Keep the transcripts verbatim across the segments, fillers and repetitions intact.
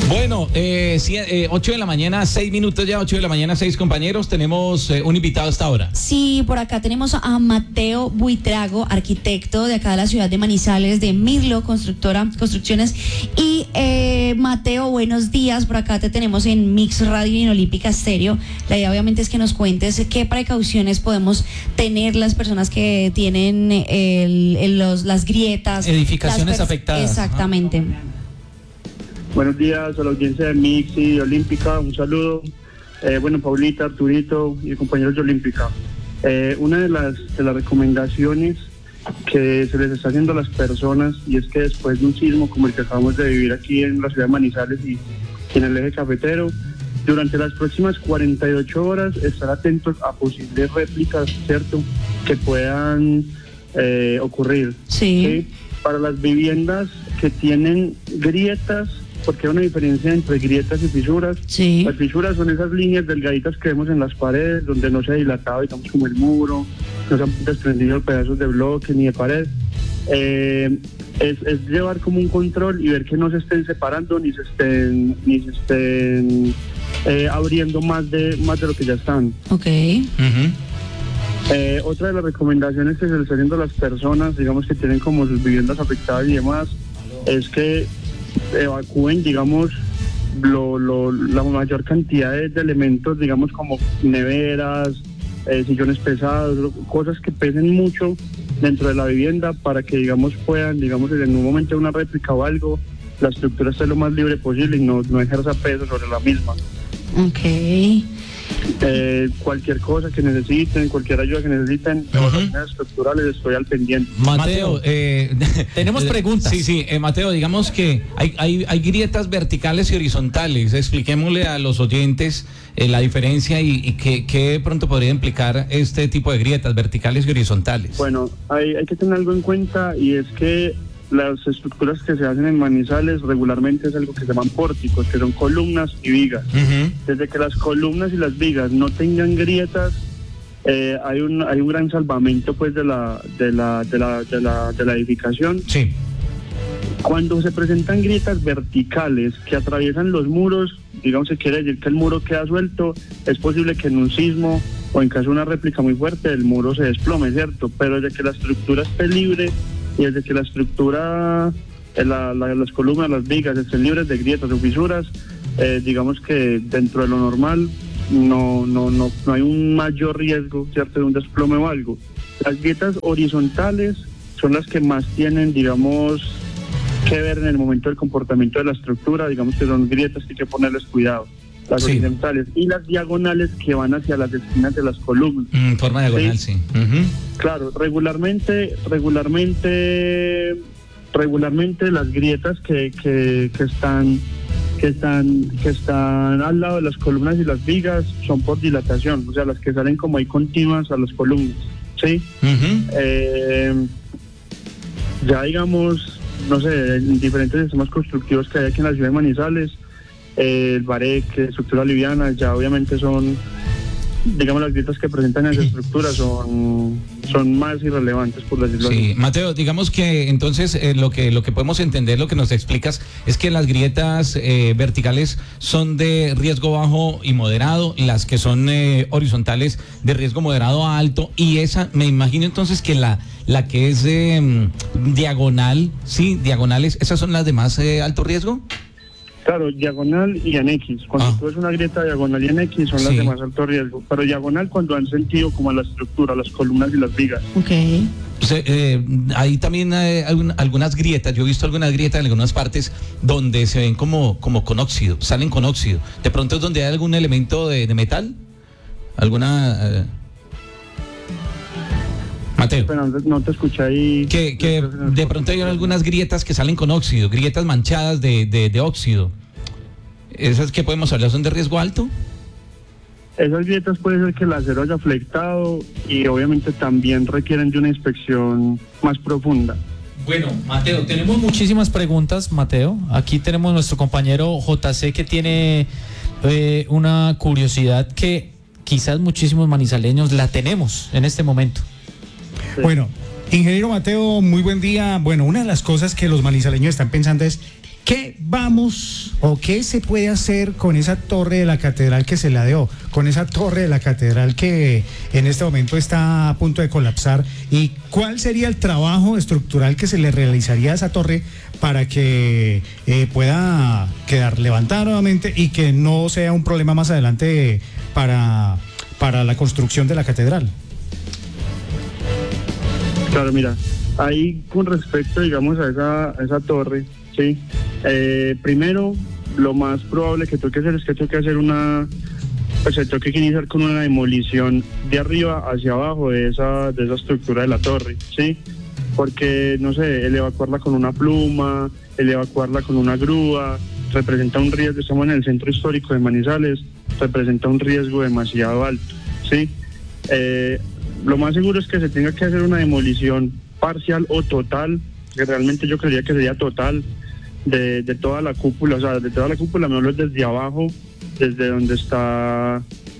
Bueno, eh, sí, eh, ocho de la mañana, seis minutos ya, ocho de la mañana, seis compañeros. Tenemos eh, un invitado hasta ahora. Sí, por acá tenemos a Mateo Buitrago, arquitecto de acá de la ciudad de Manizales, de Mirlo, constructora, construcciones. Y eh, Mateo, buenos días. Por acá te tenemos en Mix Radio y en Olímpica Estéreo. La idea obviamente es que nos cuentes qué precauciones podemos tener las personas que tienen el, el, los, las grietas. Edificaciones las afectadas. Exactamente. Ajá. Buenos días a la audiencia de Mix y de Olímpica, un saludo. Eh, bueno, Paulita, Arturito y compañeros de Olímpica. Eh, una de las, de las recomendaciones que se les está haciendo a las personas, y es que después de un sismo como el que acabamos de vivir aquí en la ciudad de Manizales y, y en el eje cafetero, durante las próximas cuarenta y ocho horas estar atentos a posibles réplicas, ¿cierto?, que puedan eh, ocurrir. Sí. ¿Sí? Para las viviendas que tienen grietas, porque hay una diferencia entre grietas y fisuras. Sí. Las fisuras son esas líneas delgaditas que vemos en las paredes, donde no se ha dilatado, digamos, como el muro, no se han desprendido pedazos de bloque ni de pared. Eh, es, es llevar como un control y ver que no se estén separando ni se estén, ni se estén eh, abriendo más de, más de lo que ya están. Ok. Uh-huh. Eh, otra de las recomendaciones que se les está haciendo a las personas, digamos, que tienen como sus viviendas afectadas y demás, es que evacúen, digamos, lo, lo, la mayor cantidad de, de elementos, digamos, como neveras, eh, sillones pesados, cosas que pesen mucho dentro de la vivienda, para que, digamos, puedan, digamos, en un momento de una réplica o algo, la estructura esté lo más libre posible y no, no ejerza peso sobre la misma. Ok. Eh, cualquier cosa que necesiten, cualquier ayuda que necesiten, evaluaciones uh-huh. estructurales, estoy al pendiente. Mateo, eh, tenemos preguntas. Sí, sí, eh, Mateo, digamos que hay, hay, hay grietas verticales y horizontales. Expliquémosle a los oyentes eh, la diferencia y, y qué, qué pronto podría implicar este tipo de grietas verticales y horizontales. Bueno, hay, hay que tener algo en cuenta, y es que las estructuras que se hacen en Manizales regularmente es algo que se llaman pórticos, que son columnas y vigas. Uh-huh. Desde que las columnas y las vigas no tengan grietas, eh, hay un hay un gran salvamento, pues, de la de la de la de la, de la edificación. Sí. Cuando se presentan grietas verticales que atraviesan los muros, digamos, se quiere decir que el muro queda suelto, es posible que en un sismo o en caso de una réplica muy fuerte el muro se desplome, ¿cierto? Pero desde que la estructura esté libre y desde que la estructura, la, la, las columnas, las vigas estén libres de grietas o fisuras, eh, digamos que dentro de lo normal no, no, no, no hay un mayor riesgo, ¿cierto?, de un desplome o algo. Las grietas horizontales son las que más tienen, digamos, que ver en el momento del comportamiento de la estructura, digamos que son grietas que hay que ponerles cuidado. Las sí. horizontales y las diagonales que van hacia las esquinas de las columnas. En forma diagonal, sí. sí. Uh-huh. Claro, regularmente, regularmente, regularmente las grietas que, que, que están, que están, que están al lado de las columnas y las vigas son por dilatación, o sea, las que salen como ahí continuas a las columnas, ¿sí? Uh-huh. Eh, ya digamos, no sé, en diferentes sistemas constructivos que hay aquí en la ciudad de Manizales, eh, el bareque, estructura liviana, ya obviamente son, digamos, las grietas que presentan esa estructura son, son más irrelevantes, por decirlo sí. así. Mateo, digamos que entonces eh, lo que lo que podemos entender, lo que nos explicas, es que las grietas eh, verticales son de riesgo bajo y moderado, las que son eh, horizontales de riesgo moderado a alto, y esa, me imagino entonces que la la que es eh, diagonal, sí, diagonales, ¿esas son las de más eh, alto riesgo? Claro, diagonal y en X. Cuando ah. tú ves una grieta diagonal y en X son sí. las de más alto riesgo, pero diagonal cuando han sentido como a la estructura, las columnas y las vigas. Ok. O sea, eh, hay también eh, hay algunas grietas, yo he visto algunas grietas en algunas partes donde se ven como, como con óxido, salen con óxido. ¿De pronto es donde hay algún elemento de, de metal? ¿Alguna...? Eh... Mateo. Pero no te escuché ahí. Que, que de pronto hay algunas grietas que salen con óxido, grietas manchadas de, de, de óxido. ¿Esas que podemos hablar son de riesgo alto? Esas grietas puede ser que el acero haya flectado y obviamente también requieren de una inspección más profunda. Bueno, Mateo, tenemos muchísimas preguntas, Mateo. Aquí tenemos nuestro compañero J C que tiene eh, una curiosidad que quizás muchísimos manizaleños la tenemos en este momento. Sí. Bueno, ingeniero Mateo, muy buen día. Bueno, una de las cosas que los manizaleños están pensando es ¿Qué vamos o qué se puede hacer con esa torre de la catedral que se ladeó, con esa torre de la catedral que en este momento está a punto de colapsar? ¿Y cuál sería el trabajo estructural que se le realizaría a esa torre para que eh, pueda quedar levantada nuevamente y que no sea un problema más adelante para, para la construcción de la catedral? Claro, mira, ahí con respecto, digamos, a esa, a esa torre, sí, eh, primero, lo más probable que toque hacer es que toque hacer una, pues se toque que iniciar con una demolición de arriba hacia abajo de esa, de esa estructura de la torre, sí, porque, no sé, el evacuarla con una pluma, el evacuarla con una grúa, representa un riesgo. Estamos en el centro histórico de Manizales, representa un riesgo demasiado alto, sí. Eh, lo más seguro es que se tenga que hacer una demolición parcial o total, que realmente yo creería que sería total, de, de toda la cúpula, o sea, de toda la cúpula, me hablo desde abajo, desde donde está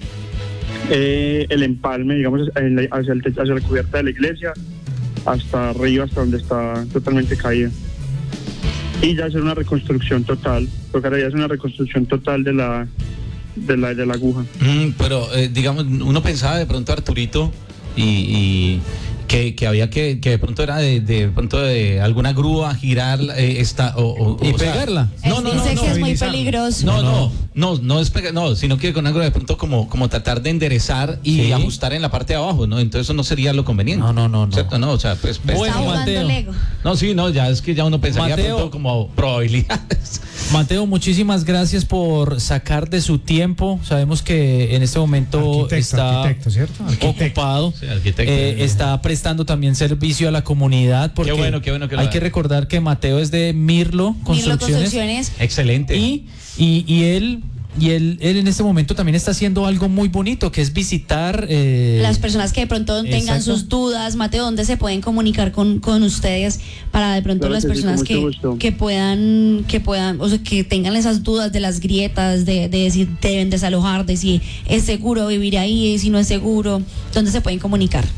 eh, el empalme, digamos, en la, hacia, el, hacia la cubierta de la iglesia, hasta arriba, hasta donde está totalmente caída. Y ya hacer una reconstrucción total, tocaría hacer una reconstrucción total de la, de la, de la aguja. Mm, pero, eh, digamos, uno pensaba de pronto, Arturito, y... y... Que, que había que, que de pronto era de, de pronto de alguna grúa girar eh, esta o, o, y o pegarla. Sea, no, no, no, Dice no, que es muy estabilizarla. peligroso. No, no, no, no es pegar, no, sino que con una grúa de pronto como, como tratar de enderezar y Sí. ajustar en la parte de abajo, ¿no? Entonces eso no sería lo conveniente. No, no, no, no. ¿Cierto? No, o sea, pues, pues Bueno, Está jugando Mateo. Lego. no, sí, no, ya es que ya uno pensaría Mateo. pronto como probabilidades. Mateo, muchísimas gracias por sacar de su tiempo. Sabemos que en este momento Arquitecto, está arquitecto, ¿cierto? Arquitecto. ocupado. Sí, arquitecto. Eh, está prestando también servicio a la comunidad. Porque Qué bueno, qué bueno que lo hay haga. que recordar que Mateo es de Mirlo Mirlo Construcciones. Construcciones. Excelente. Y, y, y él. Y él, él en este momento también está haciendo algo muy bonito, que es visitar... Eh, Las personas que de pronto tengan exacto. sus dudas, Mateo, ¿dónde se pueden comunicar con, con ustedes para de pronto Claro las que sí, con personas mucho que, gusto. que puedan, que puedan, o sea, que tengan esas dudas de las grietas, de, de si deben desalojar, de si es seguro vivir ahí, si no es seguro, ¿dónde se pueden comunicar?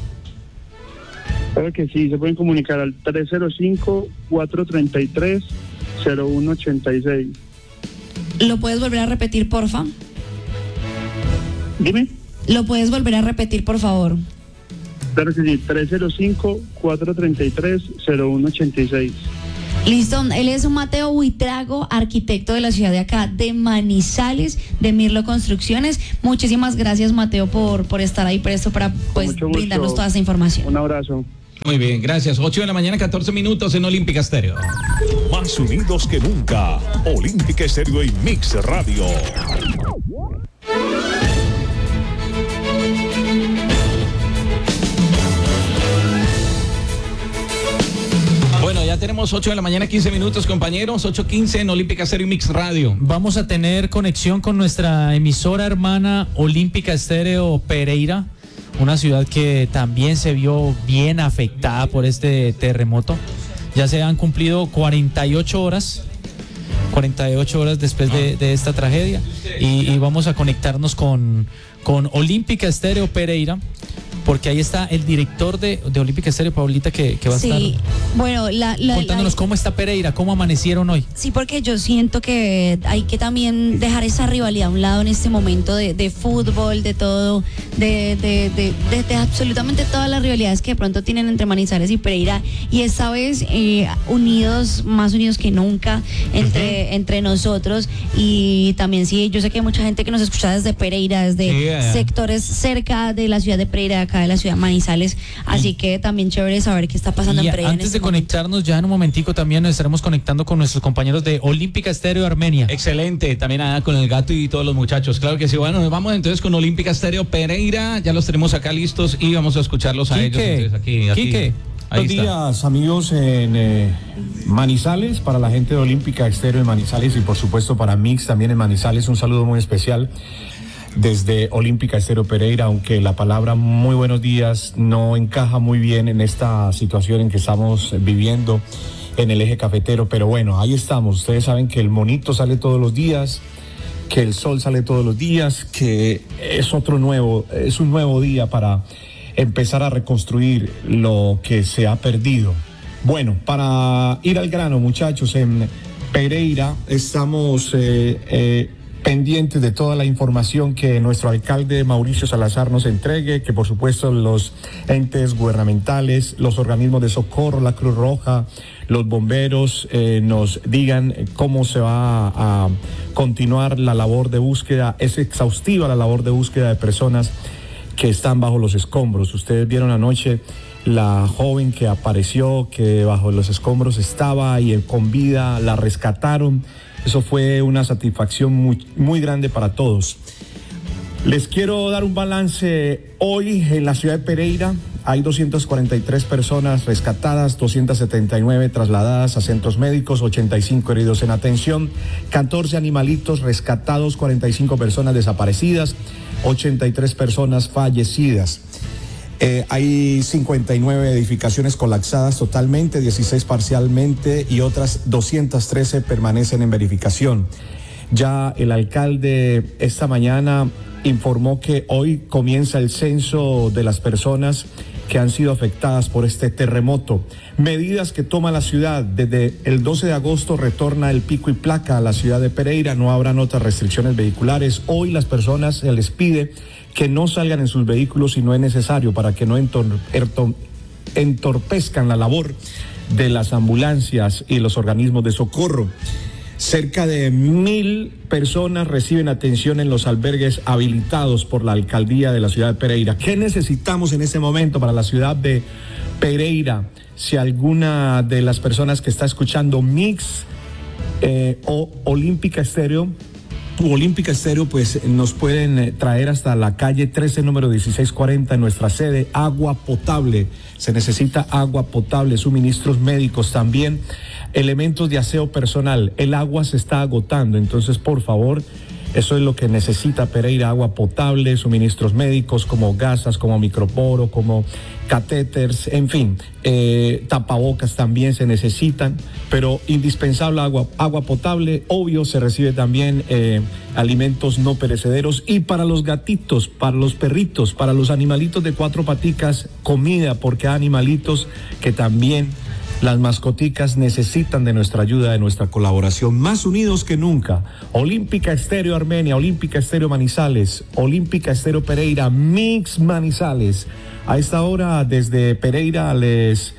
Claro que sí, se pueden comunicar al tres cero cinco, cuatro tres tres, cero uno ocho seis. ¿Lo puedes volver a repetir, porfa? Dime. ¿Lo puedes volver a repetir, por favor? Claro que sí, tres cero cinco, cuatro tres tres, cero uno ocho seis. Listo, él es un Mateo Buitrago, arquitecto de la ciudad de acá, de Manizales, de Mirlo Construcciones. Muchísimas gracias, Mateo, por, por estar ahí presto para pues mucho gusto. brindarnos toda esta información. Un abrazo. Muy bien, gracias. ocho de la mañana, catorce minutos en Olímpica Estéreo. Más unidos que nunca. Olímpica Estéreo y Mix Radio. Bueno, ya tenemos ocho de la mañana, quince minutos, compañeros. ocho quince en Olímpica Estéreo y Mix Radio. Vamos a tener conexión con nuestra emisora hermana Olímpica Estéreo Pereira, una ciudad que también se vio bien afectada por este terremoto. Ya se han cumplido cuarenta y ocho horas, cuarenta y ocho horas después de, de esta tragedia, y, y vamos a conectarnos con, con Olímpica Estéreo Pereira, porque ahí está el director de, de Olímpica Estéreo, Paulita, que, que va a Sí, estar bueno, la, la, contándonos la- cómo está Pereira, cómo amanecieron hoy. Sí, porque yo siento que hay que también dejar esa rivalidad a un lado en este momento de, de fútbol, de todo, de, de, de, de- de absolutamente todas las rivalidades que de pronto tienen entre Manizales y Pereira. Y esta vez eh, unidos, más unidos que nunca entre, entre nosotros. Y también sí, yo sé que hay mucha gente que nos escucha desde Pereira, desde Sí, eh. sectores cerca de la ciudad de Pereira, acá de la ciudad de Manizales. Así que también chévere saber qué está pasando Y en Pereira. en antes este de momento. conectarnos, ya en un momentico también nos estaremos conectando con nuestros compañeros de Olímpica Estéreo Armenia. Excelente, también allá con el gato y todos los muchachos. Claro que sí. Bueno, nos vamos entonces con Olímpica Estéreo Pereira. Ya los tenemos acá listos y vamos a escucharlos a Quique, ellos. Entonces, aquí, aquí. Quique. Ahí Buenos está. días, amigos en eh, Manizales, para la gente de Olímpica Estéreo en Manizales y por supuesto para Mix también en Manizales. Un saludo muy especial desde Olímpica Estéreo Pereira, aunque la palabra muy buenos días no encaja muy bien en esta situación en que estamos viviendo en el eje cafetero, pero bueno, ahí estamos. Ustedes saben que el monito sale todos los días, que el sol sale todos los días, que es otro nuevo, es un nuevo día para empezar a reconstruir lo que se ha perdido. Bueno, para ir al grano, muchachos, en Pereira. Estamos eh, eh, pendientes de toda la información que nuestro alcalde Mauricio Salazar nos entregue, que por supuesto los entes gubernamentales, los organismos de socorro, la Cruz Roja, los bomberos eh, nos digan cómo se va a continuar la labor de búsqueda. Es exhaustiva la labor de búsqueda de personas que están bajo los escombros. Ustedes vieron anoche la joven que apareció, que bajo los escombros estaba y con vida la rescataron. Eso fue una satisfacción muy, muy grande para todos. Les quiero dar un balance. Hoy en la ciudad de Pereira hay doscientas cuarenta y tres personas rescatadas, doscientas setenta y nueve trasladadas a centros médicos, ochenta y cinco heridos en atención, catorce animalitos rescatados, cuarenta y cinco personas desaparecidas, ochenta y tres personas fallecidas. Eh, hay cincuenta y nueve edificaciones colapsadas totalmente, dieciséis parcialmente y otras doscientas trece permanecen en verificación. Ya el alcalde esta mañana informó que hoy comienza el censo de las personas que han sido afectadas por este terremoto. Medidas que toma la ciudad. Desde el doce de agosto retorna el pico y placa a la ciudad de Pereira. No habrán otras restricciones vehiculares. Hoy las personas se les pide que no salgan en sus vehículos si no es necesario, para que no entor- erto- entorpezcan la labor de las ambulancias y los organismos de socorro. Cerca de mil personas reciben atención en los albergues habilitados por la alcaldía de la ciudad de Pereira. ¿Qué necesitamos en este momento para la ciudad de Pereira? Si alguna de las personas que está escuchando Mix eh, o Olímpica Estéreo, u Olímpica Estéreo, pues nos pueden eh, traer hasta la calle trece, número dieciséis cuarenta, en nuestra sede, agua potable. Se necesita agua potable, suministros médicos también, elementos de aseo personal. El agua se está agotando, entonces por favor, eso es lo que necesita Pereira: agua potable, suministros médicos como gasas, como microporo, como catéteres, en fin, eh, tapabocas también se necesitan, pero indispensable agua, agua potable. Obvio, se recibe también eh, alimentos no perecederos, y para los gatitos, para los perritos, para los animalitos de cuatro paticas, comida, porque hay animalitos que también, las mascoticas, necesitan de nuestra ayuda, de nuestra colaboración. Más unidos que nunca. Olímpica Estéreo Armenia, Olímpica Estéreo Manizales, Olímpica Estéreo Pereira, Mix Manizales. A esta hora desde Pereira les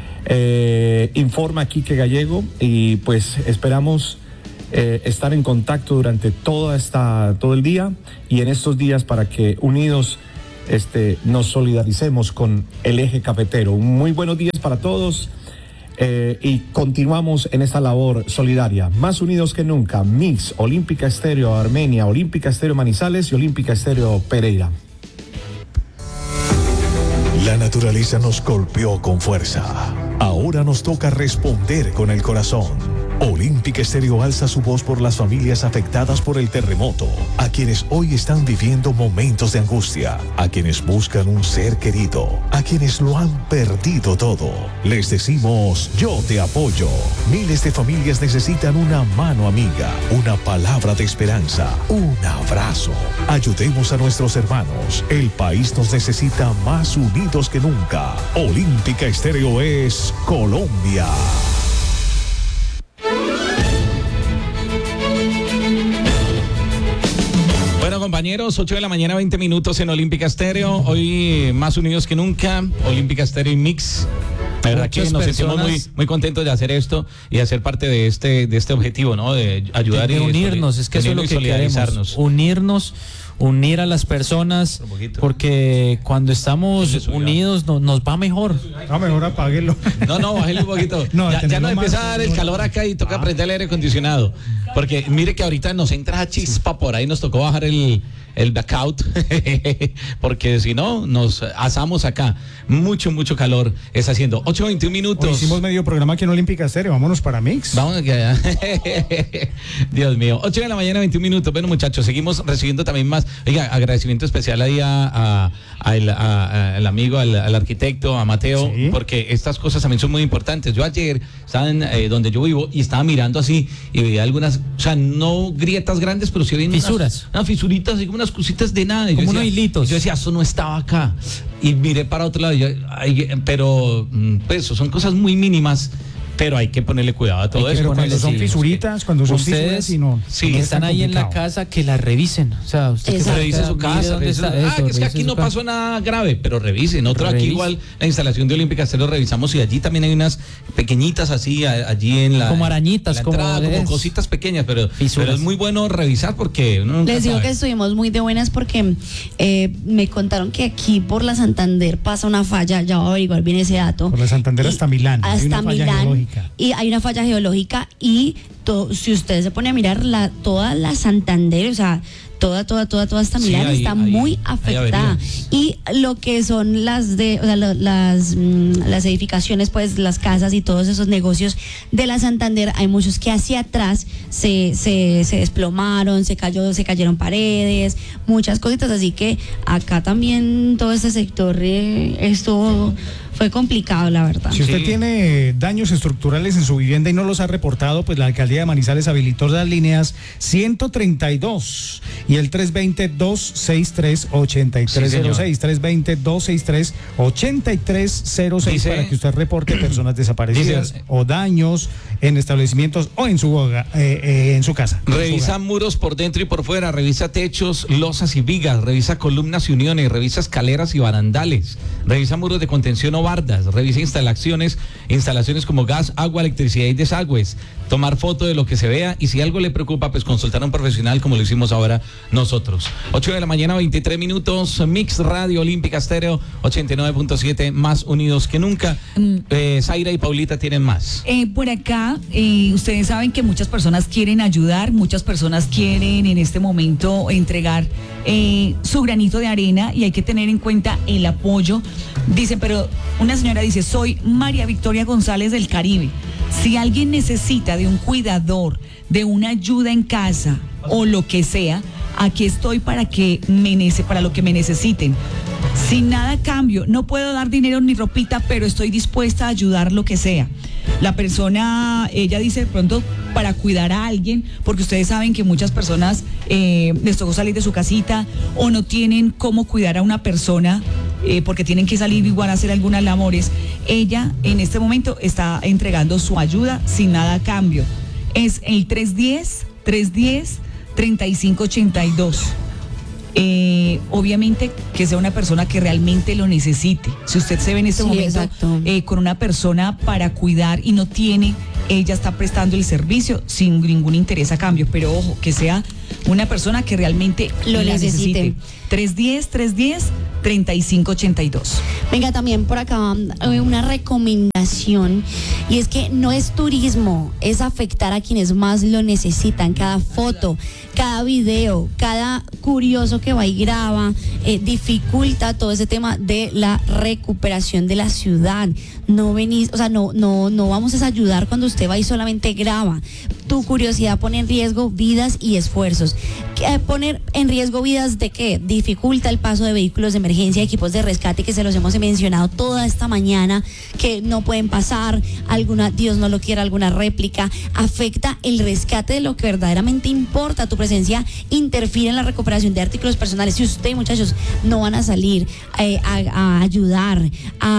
eh, informa Quique Gallego, y pues esperamos eh, estar en contacto durante toda esta, todo el día y en estos días, para que unidos este, nos solidaricemos con el eje cafetero. Muy buenos días para todos. Eh, y continuamos en esta labor solidaria, más unidos que nunca. Mix, Olímpica Estéreo Armenia, Olímpica Estéreo Manizales y Olímpica Estéreo Pereira. La naturaleza nos golpeó con fuerza. Ahora nos toca responder con el corazón. Olímpica Estéreo alza su voz por las familias afectadas por el terremoto, a quienes hoy están viviendo momentos de angustia, a quienes buscan un ser querido, a quienes lo han perdido todo. Les decimos: yo te apoyo. Miles de familias necesitan una mano amiga, una palabra de esperanza, un abrazo. Ayudemos a nuestros hermanos. El país nos necesita más unidos que nunca. Olímpica Estéreo es Colombia. Compañeros, ocho de la mañana, veinte minutos en Olímpica Estéreo. Hoy más unidos que nunca, Olímpica Estéreo y Mix. La verdad que nos sentimos muy, muy contentos de hacer esto y de hacer parte de este, de este objetivo, ¿no? De ayudar de, de y unirnos, es que eso es lo que queremos, unirnos, unir a las personas, porque cuando estamos unidos no, nos va mejor. No, mejor apáguelo. No, no, bájele un poquito. No, ya, ya nos empieza a dar el calor acá y toca ah. prender el aire acondicionado. Porque mire que ahorita nos entra chispa sí. por ahí, nos tocó bajar el, el blackout, porque si no, nos asamos acá. Mucho, mucho calor está haciendo. ocho veintiún minutos. Hoy hicimos medio programa aquí en Olímpica Estéreo, vámonos para Mix. Vamos allá. Dios mío, ocho de la mañana, veintiún minutos. Bueno, muchachos, seguimos recibiendo también más. Oiga, agradecimiento especial ahí a, a, a, el, a, a el amigo, al, al arquitecto, a Mateo, sí. porque estas cosas también son muy importantes. Yo ayer estaba en eh, donde yo vivo y estaba mirando así y veía algunas, o sea, no grietas grandes, pero sí había fisuras. Unas, unas fisuritas, así como unas cositas de nada. Y como yo decía, unos hilitos. Yo decía, eso no estaba acá. Y miré para otro lado, y yo, ay, pero pues son cosas muy mínimas, pero hay que ponerle cuidado a todo Hay que eso. Pero cuando son sí, fisuritas, cuando son ustedes fisuras y no. sí, no es están tan ahí en la complicado. casa, que la revisen. O sea, usted que Exacto. Revise su mire casa, dónde revise- está ah, eso, que es que revise aquí su no casa. pasó nada grave, pero revisen. Otro aquí Revise. igual, la instalación de Olímpica Estéreo revisamos y allí también hay unas pequeñitas así, a- allí en la... Como arañitas, la como entrada, como, es. cositas pequeñas, pero, Fisuras. pero es muy bueno revisar porque uno nunca Les digo sabe. que estuvimos muy de buenas porque eh, me contaron que aquí por la Santander pasa una falla, ya voy a averiguar bien ese dato. Por la Santander Y hasta Milán, hay Hasta una falla Milán. geológica. Y hay una falla geológica y to- si usted se pone a mirar la, toda la Santander, o sea, toda, toda, toda, toda esta Sí, Milán hay- está hay- muy hay afectada. averías. Y lo que son las de, o sea, lo- las, mm, las edificaciones, pues las casas y todos esos negocios de la Santander, hay muchos que hacia atrás se, se, se desplomaron, se cayó, se cayeron paredes, muchas cositas, así que acá también todo este sector eh, estuvo, fue complicado, la verdad. Si usted Sí. tiene daños estructurales en su vivienda y no los ha reportado, pues la alcaldía de Manizales habilitó las líneas ciento treinta y dos y el tres veinte, dos sesenta y tres, ochenta y tres cero seis, tres veinte, dos sesenta y tres, ochenta y tres cero seis Dice- para que usted reporte personas desaparecidas Dice- o daños en establecimientos o en su hogar, eh, eh, en su casa. en su Revisa hogar. muros por dentro y por fuera, revisa techos, losas y vigas, revisa columnas y uniones, revisa escaleras y barandales, revisa muros de contención o bardas, revisa instalaciones, instalaciones como gas, agua, electricidad y desagües, tomar foto de lo que se vea y si algo le preocupa, pues consultar a un profesional como lo hicimos ahora nosotros. ocho de la mañana, veintitrés minutos, Mix Radio Olímpica Estéreo, ochenta y nueve punto siete, más unidos que nunca. Eh, Zaira y Paulita tienen más. Eh, por acá, eh, ustedes saben que muchas personas quieren ayudar, muchas personas quieren en este momento entregar eh, su granito de arena y hay que tener en cuenta el apoyo. Dicen, pero una señora dice, soy María Victoria González del Caribe. Si alguien necesita de un cuidador, de una ayuda en casa o lo que sea, aquí estoy para que me nece- para lo que me necesiten. Sin nada a cambio, no puedo dar dinero ni ropita, pero estoy dispuesta a ayudar lo que sea. La persona, ella dice de pronto para cuidar a alguien, porque ustedes saben que muchas personas eh, les tocó salir de su casita o no tienen cómo cuidar a una persona eh, porque tienen que salir igual a hacer algunas labores. Ella en este momento está entregando su ayuda sin nada a cambio. Es el tres uno cero, tres uno cero, treinta y cinco ochenta y dos. Eh, obviamente que sea una persona que realmente lo necesite. Si usted se ve en este Sí, momento exacto. eh, con una persona para cuidar y no tiene, ella está prestando el servicio sin ningún interés a cambio, pero ojo, que sea una persona que realmente Lo la necesite. tres uno cero, tres uno cero, treinta y cinco ochenta y dos. Venga, también por acá eh, una recomendación y es que no es turismo, es afectar a quienes más lo necesitan. Cada foto, cada video, cada curioso que va y graba eh, dificulta todo ese tema de la recuperación de la ciudad. No venís, o sea, no, no, no vamos a ayudar cuando usted va y solamente graba. Tu curiosidad pone en riesgo vidas y esfuerzos. ¿Qué- Poner en riesgo vidas de qué? Dificulta el paso de vehículos de emergencia, equipos de rescate que se los hemos mencionado toda esta mañana, que no pueden pasar, alguna, Dios no lo quiera, alguna réplica, afecta el rescate de lo que verdaderamente importa. Tu presencia interfiere en la recuperación de artículos personales. Si usted, muchachos, no van a salir eh, a, a ayudar,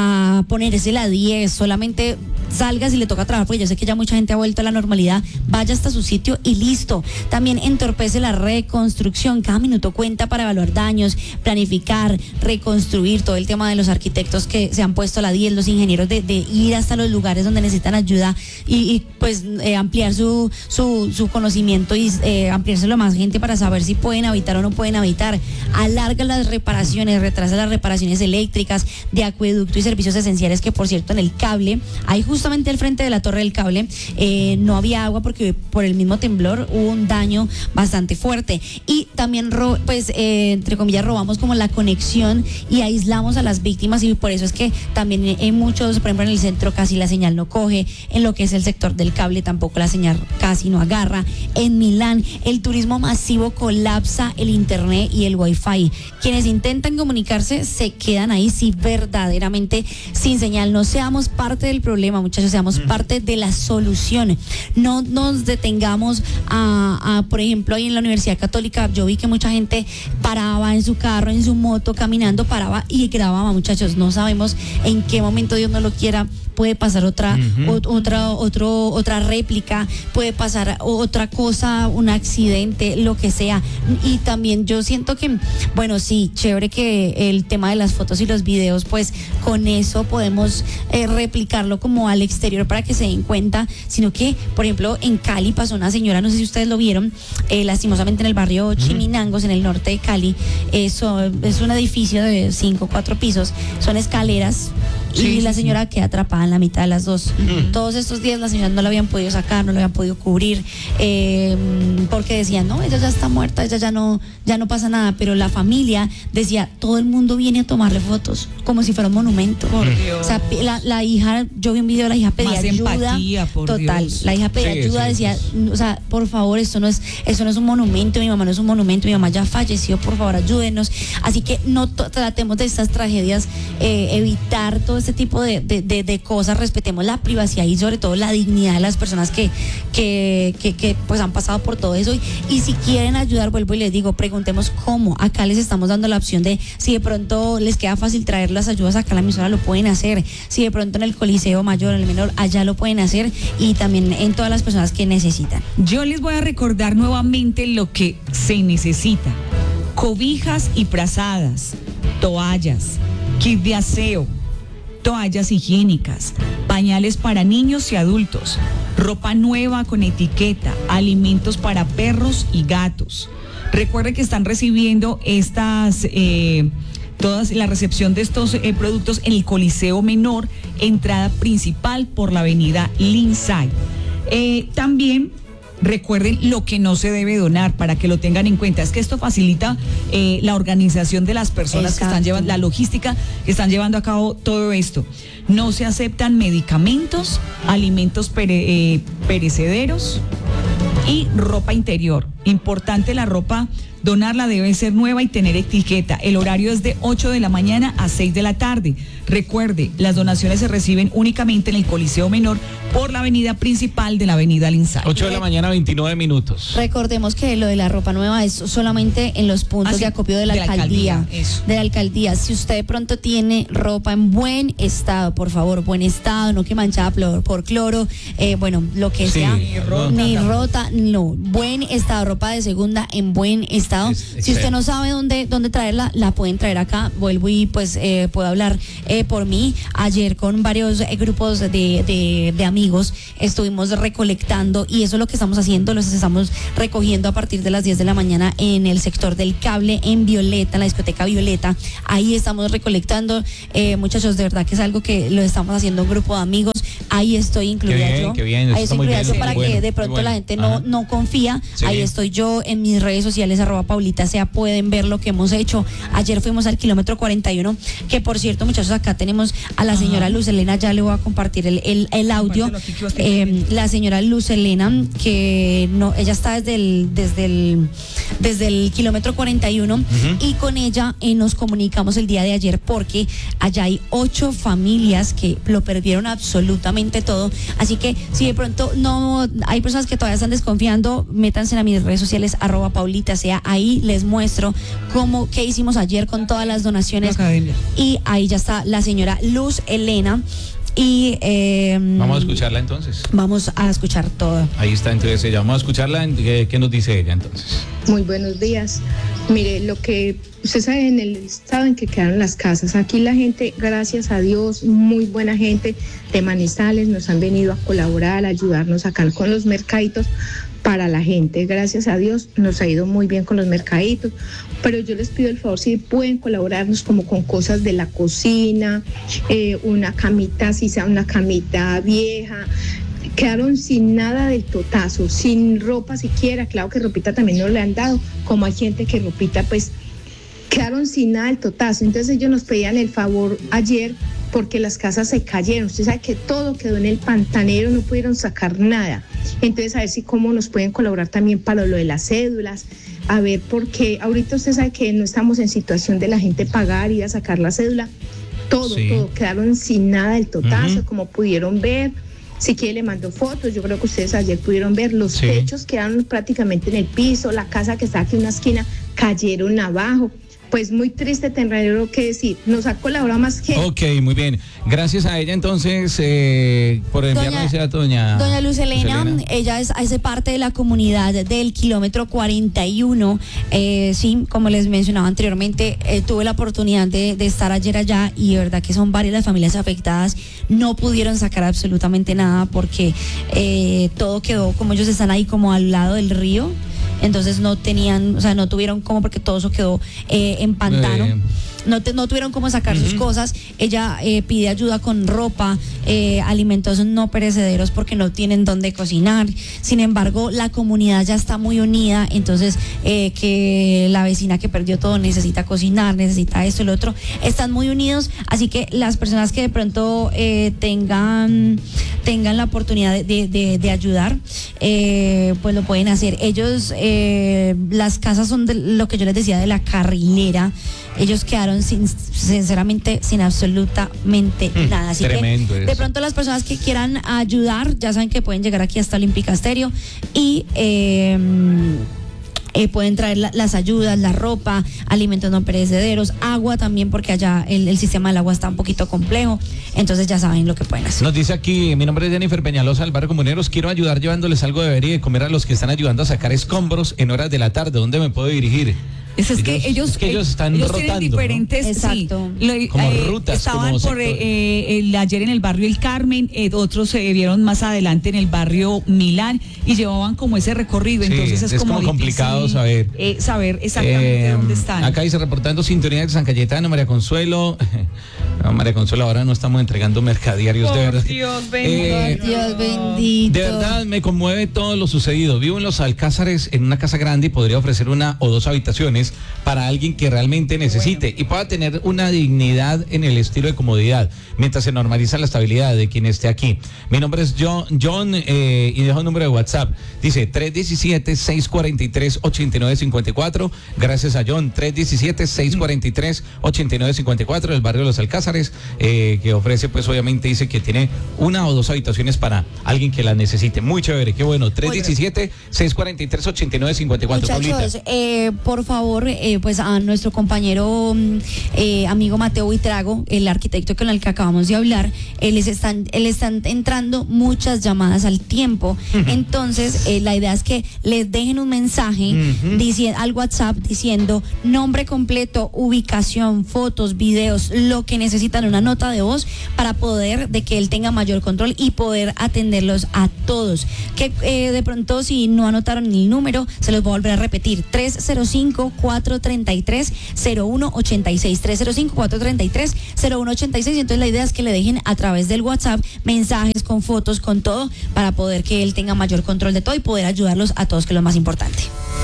a ponerse la diez, solamente salga si le toca trabajar, porque yo sé que ya mucha gente ha vuelto a la normalidad, vaya hasta su sitio y listo. También entorpece la reconstrucción. Cada minuto cuenta para evaluar daños, planificar, reconstruir. Todo el tema de los arquitectos que se han puesto a la diez, los ingenieros de, de ir hasta los lugares donde necesitan ayuda y, y pues eh, ampliar su, su, su conocimiento y eh, ampliárselo a más gente para saber si pueden habitar o no pueden habitar. Alarga las reparaciones, retrasa las reparaciones eléctricas, de acueducto y servicios esenciales, que por cierto en el cable, ahí justamente al frente de la torre del cable, eh, no había agua porque por el mismo temblor hubo un daño bastante fuerte. Y también ro- pues eh, entre comillas robamos como la conexión y aislamos a las víctimas, y por eso es que también en muchos, por ejemplo en el centro casi la señal no coge, en lo que es el sector del cable tampoco la señal casi no agarra. En Milán el turismo masivo colapsa el internet y el wifi. Quienes intentan comunicarse se quedan ahí si verdaderamente sin señal. No seamos parte del problema, muchachos, seamos parte de la solución. No nos detengamos a, a, por ejemplo, ahí en la Universidad Católica yo vi que mucha gente paraba en su carro, en su moto, caminando, paraba y grababa. Muchachos, no sabemos en qué momento, Dios no lo quiera, puede pasar otra, uh-huh. o, otra, otro, otra réplica, puede pasar otra cosa, un accidente, lo que sea. Y también yo siento que, bueno, sí, chévere que el tema de las fotos y los videos, pues con eso podemos eh, replicarlo como al exterior para que se den cuenta, sino que, por ejemplo, en Cali pasó una señora, no sé si ustedes lo vieron, eh, lastimosamente en el barrio Chiminangos, en el norte de Cali. Eso es un edificio de cinco o cuatro pisos, son escaleras. Sí, y sí, la señora sí. queda atrapada en la mitad de las dos. Uh-huh. Todos estos días la señora no la habían podido sacar, no la habían podido cubrir, eh, porque decían, no, ella ya está muerta, ella ya no, ya no pasa nada. Pero la familia decía, todo el mundo viene a tomarle fotos, como si fuera un monumento. Por o sea, la, la hija, yo vi un video, la hija pedía Más ayuda. Empatía, por total, Dios. La hija pedía sí, ayuda, sí, decía, sí. o sea, por favor, esto no es, esto no es un monumento, mi mamá no es un monumento, mi mamá ya falleció, por favor, ayúdenos. Así que no to- tratemos de estas tragedias, eh, evitar todo este tipo de, de, de, de cosas, respetemos la privacidad y sobre todo la dignidad de las personas que, que, que, que pues han pasado por todo eso. Y, y si quieren ayudar, vuelvo y les digo, preguntemos cómo. Acá les estamos dando la opción de, si de pronto les queda fácil traer las ayudas acá a la emisora, lo pueden hacer. Si de pronto en el Coliseo Mayor, en el Menor, allá lo pueden hacer, y también en todas las personas que necesitan. Yo les voy a recordar nuevamente lo que se necesita: cobijas y frazadas, toallas, kit de aseo, toallas higiénicas, pañales para niños y adultos, ropa nueva con etiqueta, alimentos para perros y gatos. Recuerden que están recibiendo estas, eh, todas la recepción de estos eh, productos en el Coliseo Menor, entrada principal por la avenida Lindsay. Eh, también recuerden lo que no se debe donar, para que lo tengan en cuenta. Es que esto facilita eh, la organización de las personas Exacto. que están llevando, la logística que están llevando a cabo todo esto. No se aceptan medicamentos, alimentos pere, eh, perecederos y ropa interior. Importante, la ropa, donarla debe ser nueva y tener etiqueta. El horario es de ocho de la mañana a seis de la tarde. Recuerde, las donaciones se reciben únicamente en el Coliseo Menor por la avenida principal de la avenida Lindsay. ocho de la mañana, veintinueve minutos. Recordemos que lo de la ropa nueva es solamente en los puntos ah, sí, de acopio de la, de la alcaldía. alcaldía de la alcaldía. Si usted de pronto tiene ropa en buen estado, por favor, buen estado, no que manchada por, por cloro, eh, bueno, lo que sí, sea. Ni rota, ni rota, no. Buen estado, ropa de segunda en buen estado. Es, si usted no sabe dónde, dónde traerla, la pueden traer acá. Vuelvo y pues eh, puedo hablar eh, por mí. Ayer con varios eh, grupos de, de, de amigos estuvimos recolectando, y eso es lo que estamos haciendo, los estamos recogiendo a partir de las diez de la mañana en el sector del cable en Violeta, en la discoteca Violeta. Ahí estamos recolectando, eh, muchachos, de verdad que es algo que lo estamos haciendo un grupo de amigos. Ahí estoy incluida qué bien, yo. Qué bien, ahí estoy incluida yo para bueno, que de pronto bueno. la gente no, no confía. Sí. Ahí estoy yo en mis redes sociales, arroba Paulita Sea, pueden ver lo que hemos hecho. Ayer fuimos al kilómetro cuarenta y uno, que por cierto, muchachos, acá tenemos a la señora Ajá. Luz Elena, ya le voy a compartir el, el, el audio. Eh, la señora Luz Elena, que no, ella está desde el, desde el, desde el kilómetro cuarenta y uno, uh-huh. y con ella eh, nos comunicamos el día de ayer, porque allá hay ocho familias que lo perdieron absolutamente todo. Así que si de pronto no hay personas que todavía están desconfiando, métanse a mis redes sociales, arroba Paulita Sea, ahí les muestro cómo, qué hicimos ayer con todas las donaciones. Y ahí ya está la señora Luz Elena. Y eh, vamos a escucharla entonces. Vamos a escuchar todo. Ahí está entonces ella. Vamos a escucharla. ¿Qué, qué nos dice ella entonces? Muy buenos días. Mire, lo que usted sabe en el estado en que quedaron las casas. Aquí la gente, gracias a Dios, muy buena gente de Manizales, nos han venido a colaborar, a ayudarnos acá con los mercaditos para la gente. Gracias a Dios nos ha ido muy bien con los mercaditos, pero yo les pido el favor si pueden colaborarnos como con cosas de la cocina, eh, una camita, si sea una camita vieja. Quedaron sin nada del totazo, sin ropa siquiera. Claro que ropita también no le han dado, como hay gente que ropita pues quedaron sin nada del totazo. Entonces ellos nos pedían el favor ayer, porque las casas se cayeron. Usted sabe que todo quedó en el pantanero, no pudieron sacar nada. Entonces a ver si cómo nos pueden colaborar también para lo de las cédulas. A ver, porque ahorita usted sabe que no estamos en situación de la gente pagar, ir a sacar la cédula. Todo, sí. todo, quedaron sin nada del totazo, uh-huh. como pudieron ver. Si quiere le mando fotos, yo creo que ustedes ayer pudieron ver, los sí. techos quedaron prácticamente en el piso, la casa que está aquí en una esquina cayeron abajo. pues muy triste tener que decir, nos ha colaborado más gente. Ok, muy bien. Gracias a ella entonces eh, por enviarnos ese dato, doña Doña Luz Helena, Luz Helena. ella es, hace parte de la comunidad del kilómetro cuarenta y uno. Eh, sí, como les mencionaba anteriormente, eh, tuve la oportunidad de, de estar ayer allá y de verdad que son varias las familias afectadas. No pudieron sacar absolutamente nada porque eh, todo quedó, como ellos están ahí como al lado del río. Entonces no tenían, o sea, no tuvieron cómo porque todo eso quedó eh, en pantano. Eh. No, te, no tuvieron cómo sacar uh-huh. sus cosas. Ella eh, pide ayuda con ropa, eh, alimentos no perecederos porque no tienen dónde cocinar. Sin embargo, la comunidad ya está muy unida, entonces eh, que la vecina que perdió todo necesita cocinar, necesita esto y lo otro. Están muy unidos, así que las personas que de pronto eh, tengan, tengan la oportunidad de, de, de, de ayudar, eh, pues lo pueden hacer. Ellos, eh, las casas son de lo que yo les decía de la carrilera. Ellos quedaron sin, sinceramente sin absolutamente mm, nada. Así que de eso. Pronto las personas que quieran ayudar ya saben que pueden llegar aquí hasta Olímpica Estéreo y eh, eh, pueden traer la, las ayudas, la ropa, alimentos no perecederos, agua también porque allá el, el sistema del agua está un poquito complejo. Entonces ya saben lo que pueden hacer. Nos dice aquí, mi nombre es Jennifer Peñalosa del barrio Comuneros, quiero ayudar llevándoles algo de beber y de comer a los que están ayudando a sacar escombros en horas de la tarde. ¿Dónde me puedo dirigir? Es, es que ellos, ellos, es que ellos están ellos rotando, tienen diferentes, ¿no? Exacto. Sí, lo, como eh, rutas, estaban como por eh, el, ayer en el barrio El Carmen, eh, otros se vieron más adelante en el barrio Milán y llevaban como ese recorrido, sí, entonces es, es como, como complicado saber eh, saber exactamente eh, dónde están. Acá dice reportando sintonía de San Cayetano, María Consuelo. No, María Consuelo, ahora no estamos entregando mercadiarios, por de verdad. Dios bendito. Eh, Dios bendito. De verdad me conmueve todo lo sucedido. Vivo en Los Alcázares en una casa grande y podría ofrecer una o dos habitaciones para alguien que realmente necesite bueno. y pueda tener una dignidad en el estilo de comodidad mientras se normaliza la estabilidad de quien esté aquí. Mi nombre es John, John eh, y dejo un número de WhatsApp. Dice tres uno siete, seis cuatro tres, ocho nueve cinco cuatro. Gracias a John. tres uno siete, seis cuatro tres, ocho nueve cinco cuatro del barrio de Los Alcázares, eh, que ofrece, pues obviamente dice que tiene una o dos habitaciones para alguien que la necesite. Muy chévere, qué bueno. tres uno siete, seis cuatro tres, ocho nueve cinco cuatro. Muchachos, eh, por favor, eh, pues a nuestro compañero eh, amigo Mateo Buitrago, el arquitecto con el que acabamos de hablar, él les están, él están entrando muchas llamadas al tiempo. Uh-huh. Entonces, eh, la idea es que les dejen un mensaje uh-huh. dici- al WhatsApp diciendo nombre completo, ubicación, fotos, videos, lo que necesitan, una nota de voz para poder de que él tenga mayor control y poder atenderlos a todos. Que eh, de pronto si no anotaron el número, se los voy a volver a repetir: tres cero cinco, cuatro tres tres, cero uno ocho seis, tres cero cinco, cuatro tres tres, cero uno ocho seis. Y entonces la idea es que le dejen a través del WhatsApp mensajes con fotos, con todo, para poder que él tenga mayor control de todo y poder ayudarlos a todos, que es lo más importante.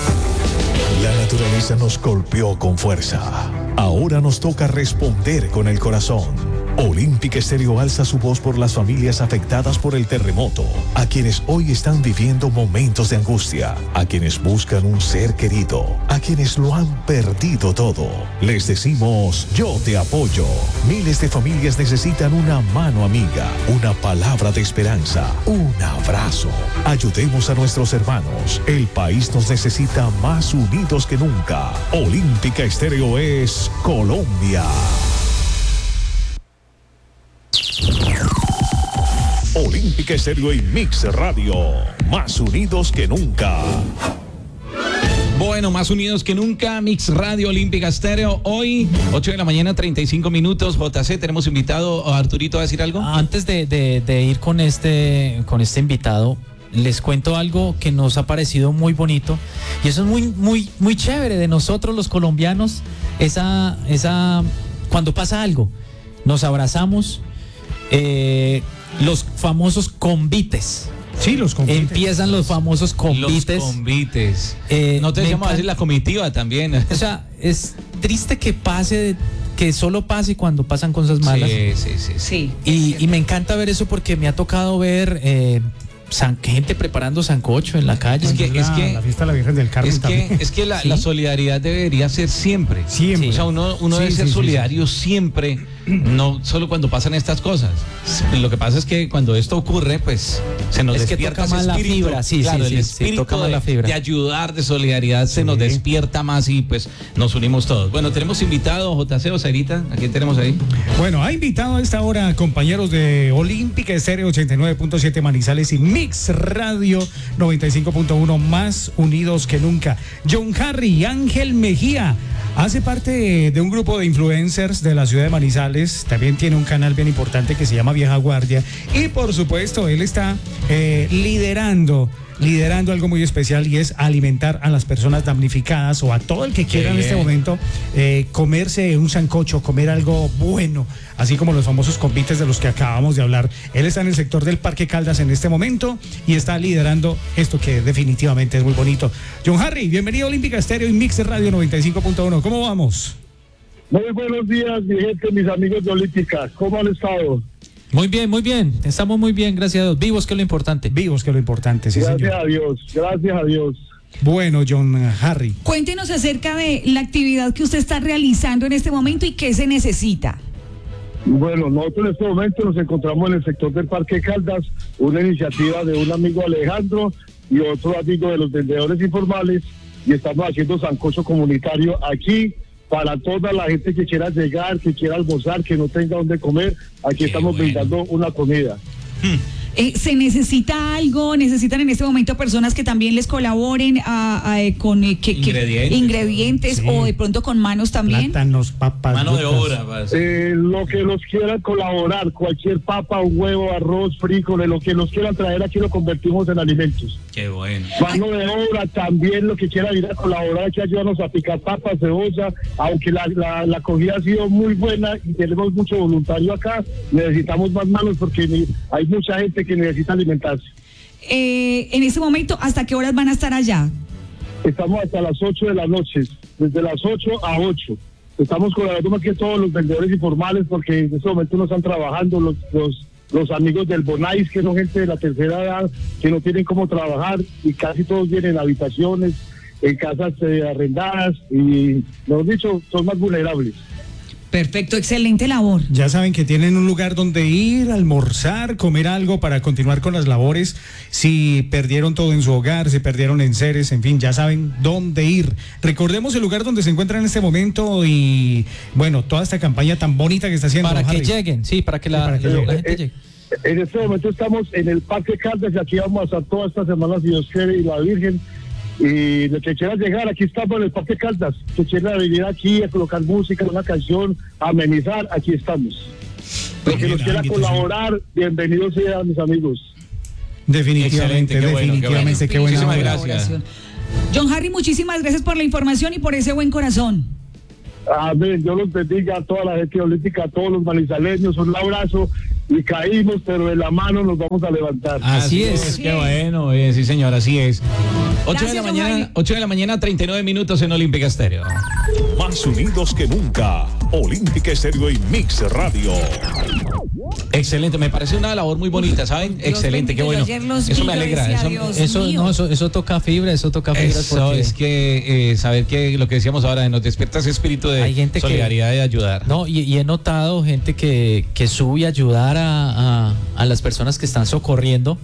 La naturaleza nos golpeó con fuerza. Ahora nos toca responder con el corazón. Olímpica Estéreo alza su voz por las familias afectadas por el terremoto, a quienes hoy están viviendo momentos de angustia, a quienes buscan un ser querido, a quienes lo han perdido todo. Les decimos, yo te apoyo. Miles de familias necesitan una mano amiga, una palabra de esperanza, un abrazo. Ayudemos a nuestros hermanos. El país nos necesita más unidos que nunca. Olímpica Estéreo es Colombia. Olímpica Estéreo y Mix Radio, más unidos que nunca. Bueno, más unidos que nunca, Mix Radio, Olímpica Estéreo. Hoy, ocho de la mañana, treinta y cinco minutos. J C, tenemos invitado a Arturito a decir algo. Antes de, de, de ir con este, con este invitado, les cuento algo que nos ha parecido muy bonito y eso es muy, muy, muy chévere de nosotros los colombianos. Esa, esa, cuando pasa algo, nos abrazamos. Eh, los famosos convites. Sí, los convites. Empiezan los famosos convites. Los convites. Eh, no te decíamos decir la comitiva también. O sea, es triste que pase, que solo pase cuando pasan cosas malas. Sí, sí, sí. sí y, y me encanta ver eso porque me ha tocado ver eh, san, gente preparando sancocho en la calle. Es que, la, es que la fiesta de la Virgen del Carmen es también. que, es que la, ¿sí? la solidaridad debería ser siempre. Siempre. O sea, uno, uno sí, debe ser sí, solidario sí, sí. siempre no solo cuando pasan estas cosas. Lo que pasa es que cuando esto ocurre, pues se nos Es que despierta toca ese más la espíritu. fibra, sí, claro, sí, el sí, sí, espíritu toca más de, la fibra. de ayudar, de solidaridad, se Sí. nos despierta más y pues nos unimos todos. Bueno, tenemos invitado J C o Sarita, ¿a quién tenemos ahí? Bueno, ha invitado a esta hora compañeros de Olímpica Estéreo ochenta y nueve punto siete Manizales y Mix Radio noventa y cinco punto uno, más unidos que nunca. John Harry Ángel Mejía hace parte de un grupo de influencers de la ciudad de Manizales, también tiene un canal bien importante que se llama Vieja Guardia y por supuesto él está eh, liderando liderando algo muy especial y es alimentar a las personas damnificadas o a todo el que quiera en este momento eh, comerse un sancocho, comer algo bueno, así como los famosos convites de los que acabamos de hablar. Él está en el sector del Parque Caldas en este momento y está liderando esto que definitivamente es muy bonito. John Harry, bienvenido a Olímpica Estéreo y Mix Radio noventa y cinco punto uno. ¿Cómo vamos? Muy buenos días, mi gente, mis amigos de Olímpica. ¿Cómo han estado? Muy bien, muy bien. Estamos muy bien, gracias a Dios. Vivos, que es lo importante. Vivos, que es lo importante, sí, Gracias señor. a Dios, gracias a Dios. Bueno, John Harry. Cuéntenos acerca de la actividad que usted está realizando en este momento y qué se necesita. Bueno, nosotros en este momento nos encontramos en el sector del Parque Caldas, una iniciativa de un amigo Alejandro y otro amigo de los vendedores informales, y estamos haciendo sancocho comunitario aquí para toda la gente que quiera llegar, que quiera almorzar, que no tenga dónde comer. Aquí Qué estamos bueno. brindando una comida. Eh, ¿Se necesita algo? ¿Necesitan en este momento personas que también les colaboren a- a, eh, con eh, que- que- Ingredientes. ingredientes Sí. o de pronto con manos también? Plátanos, papas, Mano de yucas. obra. vas. Eh, lo que nos quieran colaborar, cualquier papa, un huevo, arroz, frijoles, lo que nos quieran traer aquí lo convertimos en alimentos. Qué bueno. Mano de obra, también lo que quiera ir a colaborar aquí, ayudarnos a picar papas, cebolla, aunque la, la, la acogida ha sido muy buena y tenemos mucho voluntario acá, necesitamos más manos porque ni- hay mucha gente que necesita alimentarse. Eh, en este momento, ¿hasta qué horas van a estar allá? Estamos hasta las ocho de la noche, desde las ocho a ocho. Estamos colaborando más que todos los vendedores informales porque en este momento no están trabajando los, los, los amigos del Bonais, que son gente de la tercera edad, que no tienen cómo trabajar y casi todos vienen en habitaciones, en casas eh, arrendadas y, mejor dicho, son más vulnerables. Perfecto, excelente labor. Ya saben que tienen un lugar donde ir, almorzar, comer algo para continuar con las labores. Si perdieron todo en su hogar, si perdieron enseres, en fin, ya saben dónde ir. Recordemos el lugar donde se encuentran en este momento y, bueno, toda esta campaña tan bonita que está haciendo. Para que Harry. lleguen, sí, para que la, Sí, para que la- lleguen. la gente Eh, llegue. En este momento estamos en el Parque Caldas y aquí vamos a estar todas estas semanas, si Dios quiere, y la Virgen. Y lo que quiera llegar, aquí estamos en el Parque Caldas. Que quiera venir aquí a colocar música, una canción, a amenizar, aquí estamos. Lo que Bien, nos quiera invitación. colaborar, bienvenidos sean mis amigos. Definitivamente, Excelente, qué bueno, qué definitivamente, qué bueno. buena Muchísimas obra. gracias. Colaboración. John Harry, muchísimas gracias por la información y por ese buen corazón. Amén, Dios los bendiga a toda la gente olímpica, a todos los manizaleños, un abrazo. Y caímos, pero de la mano nos vamos a levantar. Así es. Así Qué es. bueno, eh, sí señor, así es. ocho de la Gracias, mañana, Giovanni. ocho de la mañana, treinta y nueve minutos en Olímpica Estéreo. Más unidos que nunca. Olímpica Estéreo y Mix Radio. Excelente, me parece una labor muy bonita, ¿saben? Dios Excelente, qué bendito, bueno. yo ayer los Eso vi, me yo alegra. decía, Eso, Dios Eso, mío. no, eso, eso toca fibra, eso toca fibra. eso porque- es que eh, saber que lo que decíamos ahora, nos despierta ese espíritu de Hay gente que- solidaridad y de ayudar. No, y, y he notado gente que, que sube a ayudar a, a, a las personas que están socorriendo,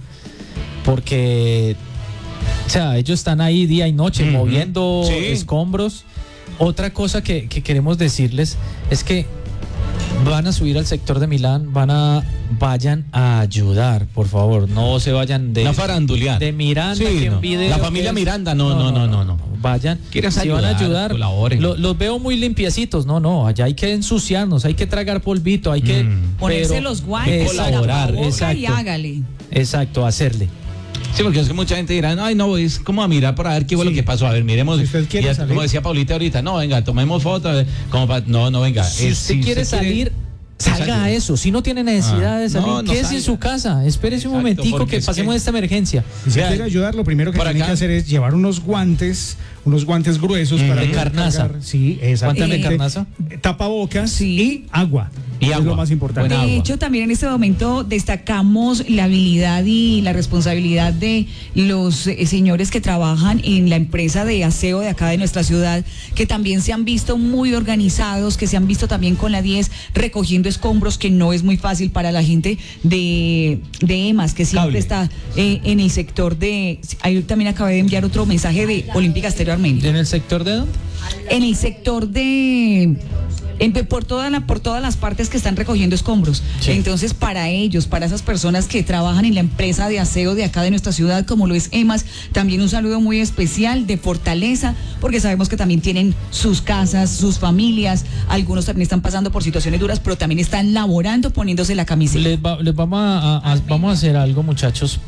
porque, o sea, ellos están ahí día y noche Ujú. moviendo Sí. escombros. Otra cosa que, que queremos decirles es que van a subir al sector de Milán, van a vayan a ayudar, por favor, no se vayan de No farandulear. de Miranda, Sí, que no. envidia La lo familia que es. Miranda, no, no, no, no, no. Vayan, ¿Quieres si van a ayudar? ayudar, Colaboren. lo- los veo muy limpiecitos. No, no, allá hay que ensuciarnos, hay que tragar polvito, hay que Mm. Ponerse pero- los guantes, colaborar, la boca y exacto, hágale. exacto, hacerle. Sí, porque es que mucha gente dirá, ay, no, es como a mirar para ver qué fue Sí. lo que pasó. A ver, miremos. Si usted quiere y ya, salir. como decía Paulita ahorita, no, venga, tomemos fotos. Como pa- no, no, venga. Si eh, usted quiere salir, salga a eso. Si no tiene necesidad Ah, de salir, no, no quédese en salga. su casa. Espérese un Exacto, momentico porque que es pasemos que- esta emergencia. Y si Vea, quiere ayudar, lo primero que por tiene acá. que hacer es llevar unos guantes, unos guantes gruesos Mm. para De poder carnaza. cargar. Sí, ¿Cuántas de exactamente. carnaza? Tapabocas Sí. y agua. Y es agua. lo más importante. De Buena hecho, también en este momento destacamos la habilidad y la responsabilidad de los eh, señores que trabajan en la empresa de aseo de acá de nuestra ciudad, que también se han visto muy organizados, que se han visto también con la diez recogiendo escombros, que no es muy fácil para la gente de, de EMAS, que siempre Cable. está eh, en el sector de... Ahí también acabé de enviar otro mensaje de Olímpica Estéreo Armenia. ¿En el sector de dónde? En el sector de... En, por, toda la, por todas las partes que están recogiendo escombros. Sí. Entonces, para ellos, para esas personas que trabajan en la empresa de aseo de acá de nuestra ciudad, como lo es EMAS, también un saludo muy especial de fortaleza, porque sabemos que también tienen sus casas, sus familias, algunos también están pasando por situaciones duras, pero también están laborando, poniéndose la camiseta. Les, va- les vamos, a, a- a- vamos a hacer algo, muchachos.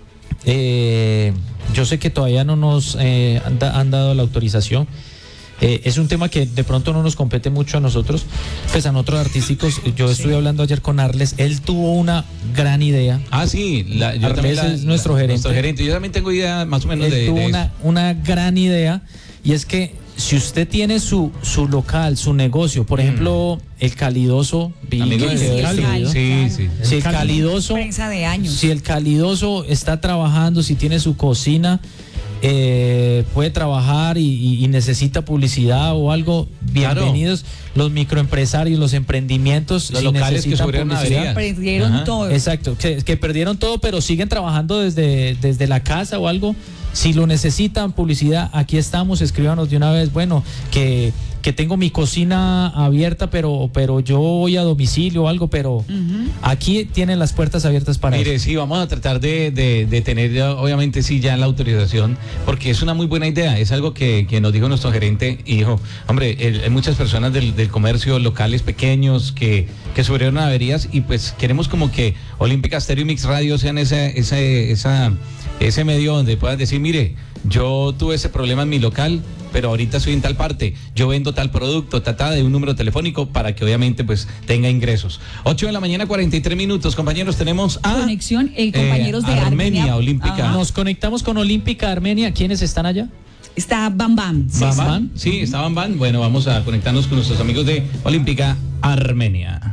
Eh, yo sé que todavía no nos eh, han, da- han dado la autorización. Eh, es un tema que de pronto no nos compete mucho a nosotros, pues a nosotros artísticos. Yo estuve hablando ayer con Arles, él tuvo una gran idea. Ah, sí, la, yo Arles también la- es nuestro la- gerente. Nuestro gerente. Yo también tengo idea más o menos Él de, tuvo de una, eso. una gran idea, y es que si usted tiene su, su local, su negocio, por ejemplo, el Calidoso, vi Amigo que de quedó Cali. destruido. Sí, sí. Si el Cali. Calidoso, Prensa de años. si el Calidoso está trabajando, si tiene su cocina, eh, puede trabajar y, y- y necesita publicidad o algo, bienvenidos los microempresarios, los emprendimientos, Los si locales que necesitan sufrieron publicidad. averías. Perdieron Ajá. todo. Exacto, que, que perdieron todo, pero siguen trabajando desde, desde la casa o algo. Si lo necesitan, publicidad, aquí estamos, escríbanos de una vez. Bueno, que, que tengo mi cocina abierta, pero, pero yo voy a domicilio o algo, pero aquí tienen las puertas abiertas para Mire, eso. sí, vamos a tratar de, de, de tener, ya, obviamente, sí, ya la autorización, porque es una muy buena idea. Es algo que, que nos dijo nuestro gerente y dijo, hombre, el- hay muchas personas del, del comercio, locales pequeños, que, que sufrieron averías y pues queremos como que Olímpica Stereo y Mix Radio sean esa, esa, esa, ese medio donde puedas decir, mire, yo tuve ese problema en mi local, pero ahorita estoy en tal parte, yo vendo tal producto, tata de un número telefónico para que obviamente pues tenga ingresos. ocho de la mañana, cuarenta y tres minutos, compañeros, tenemos a Conexión, eh, compañeros de Armenia, Armenia. Olímpica. Ajá. Nos conectamos con Olímpica Armenia. ¿Quiénes están allá? Está Bam Bam. Sí, Bam sí. Bam, sí, estaban Bam. Bueno, vamos a conectarnos con nuestros amigos de Olímpica Armenia.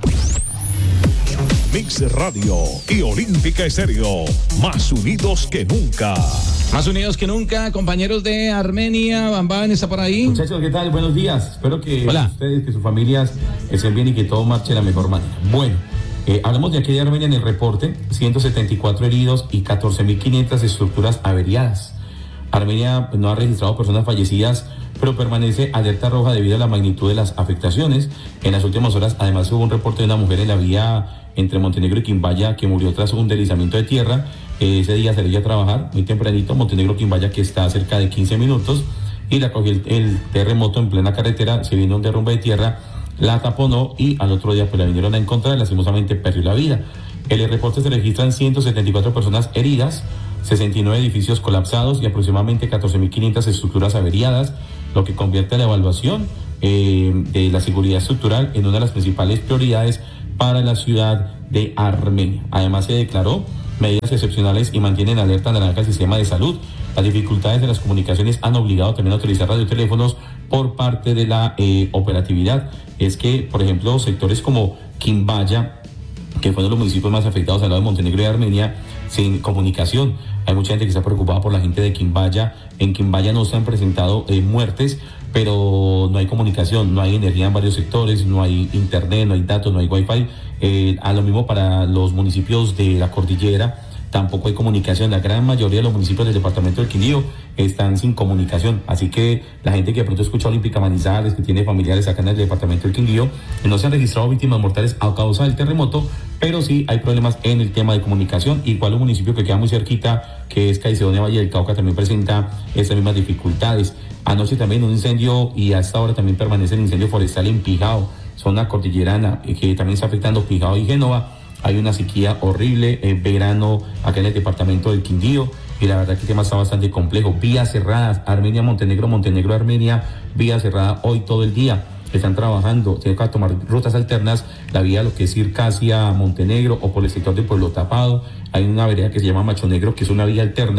Mix Radio y Olímpica Estéreo, más unidos que nunca. Más unidos que nunca, compañeros de Armenia. Bam Bam está por ahí. Muchachos, ¿qué tal? Buenos días. Espero que Hola. ustedes, que sus familias estén bien y que todo marche de la mejor manera. Bueno, eh, hablamos de aquí de Armenia en el reporte, ciento setenta y cuatro heridos y catorce mil quinientas estructuras averiadas. Armenia no ha registrado personas fallecidas, pero permanece alerta roja debido a la magnitud de las afectaciones. En las últimas horas, además, hubo un reporte de una mujer en la vía entre Montenegro y Quimbaya que murió tras un deslizamiento de tierra. Eh, ese día salía a trabajar muy tempranito, Montenegro-Quimbaya, que está a cerca de quince minutos, y la cogió el, el terremoto en plena carretera, se vino un derrumbe de tierra, la taponó y al otro día pues la vinieron a encontrar, lastimosamente perdió la vida. En el reporte se registran ciento setenta y cuatro personas heridas, sesenta y nueve edificios colapsados y aproximadamente catorce mil quinientas estructuras averiadas, lo que convierte la evaluación eh, de la seguridad estructural en una de las principales prioridades para la ciudad de Armenia. Además, se declaró medidas excepcionales y mantienen alerta naranja el sistema de salud. Las dificultades de las comunicaciones han obligado también a utilizar radioteléfonos por parte de la eh, operatividad. Es que, por ejemplo, sectores como Quimbaya, que fue uno de los municipios más afectados al lado de Montenegro y Armenia, sin comunicación. Hay mucha gente que está preocupada por la gente de Quimbaya. En Quimbaya no se han presentado eh, muertes, pero no hay comunicación, no hay energía en varios sectores, no hay internet, no hay datos, no hay wifi. Eh, a lo mismo para los municipios de la cordillera, tampoco hay comunicación. La gran mayoría de los municipios del departamento del Quindío están sin comunicación. Así que la gente que de pronto escucha Olímpica Manizales, que tiene familiares acá en el departamento del Quindío, no se han registrado víctimas mortales a causa del terremoto, pero sí hay problemas en el tema de comunicación. Igual un municipio que queda muy cerquita, que es Caicedonia, Valle del Cauca, también presenta estas mismas dificultades. Anoche también un incendio, y hasta ahora también permanece el incendio forestal en Pijao, zona cordillerana, que también está afectando Pijao y Génova. Hay una sequía horrible, eh, verano acá en el departamento del Quindío, y la verdad que el tema está bastante complejo. Vías cerradas, Armenia, Montenegro, Montenegro, Armenia, vía cerrada hoy todo el día. Están trabajando, tienen que tomar rutas alternas, la vía lo que es ir casi a Montenegro o por el sector de Pueblo Tapado. Hay una vereda que se llama Macho Negro, que es una vía alterna,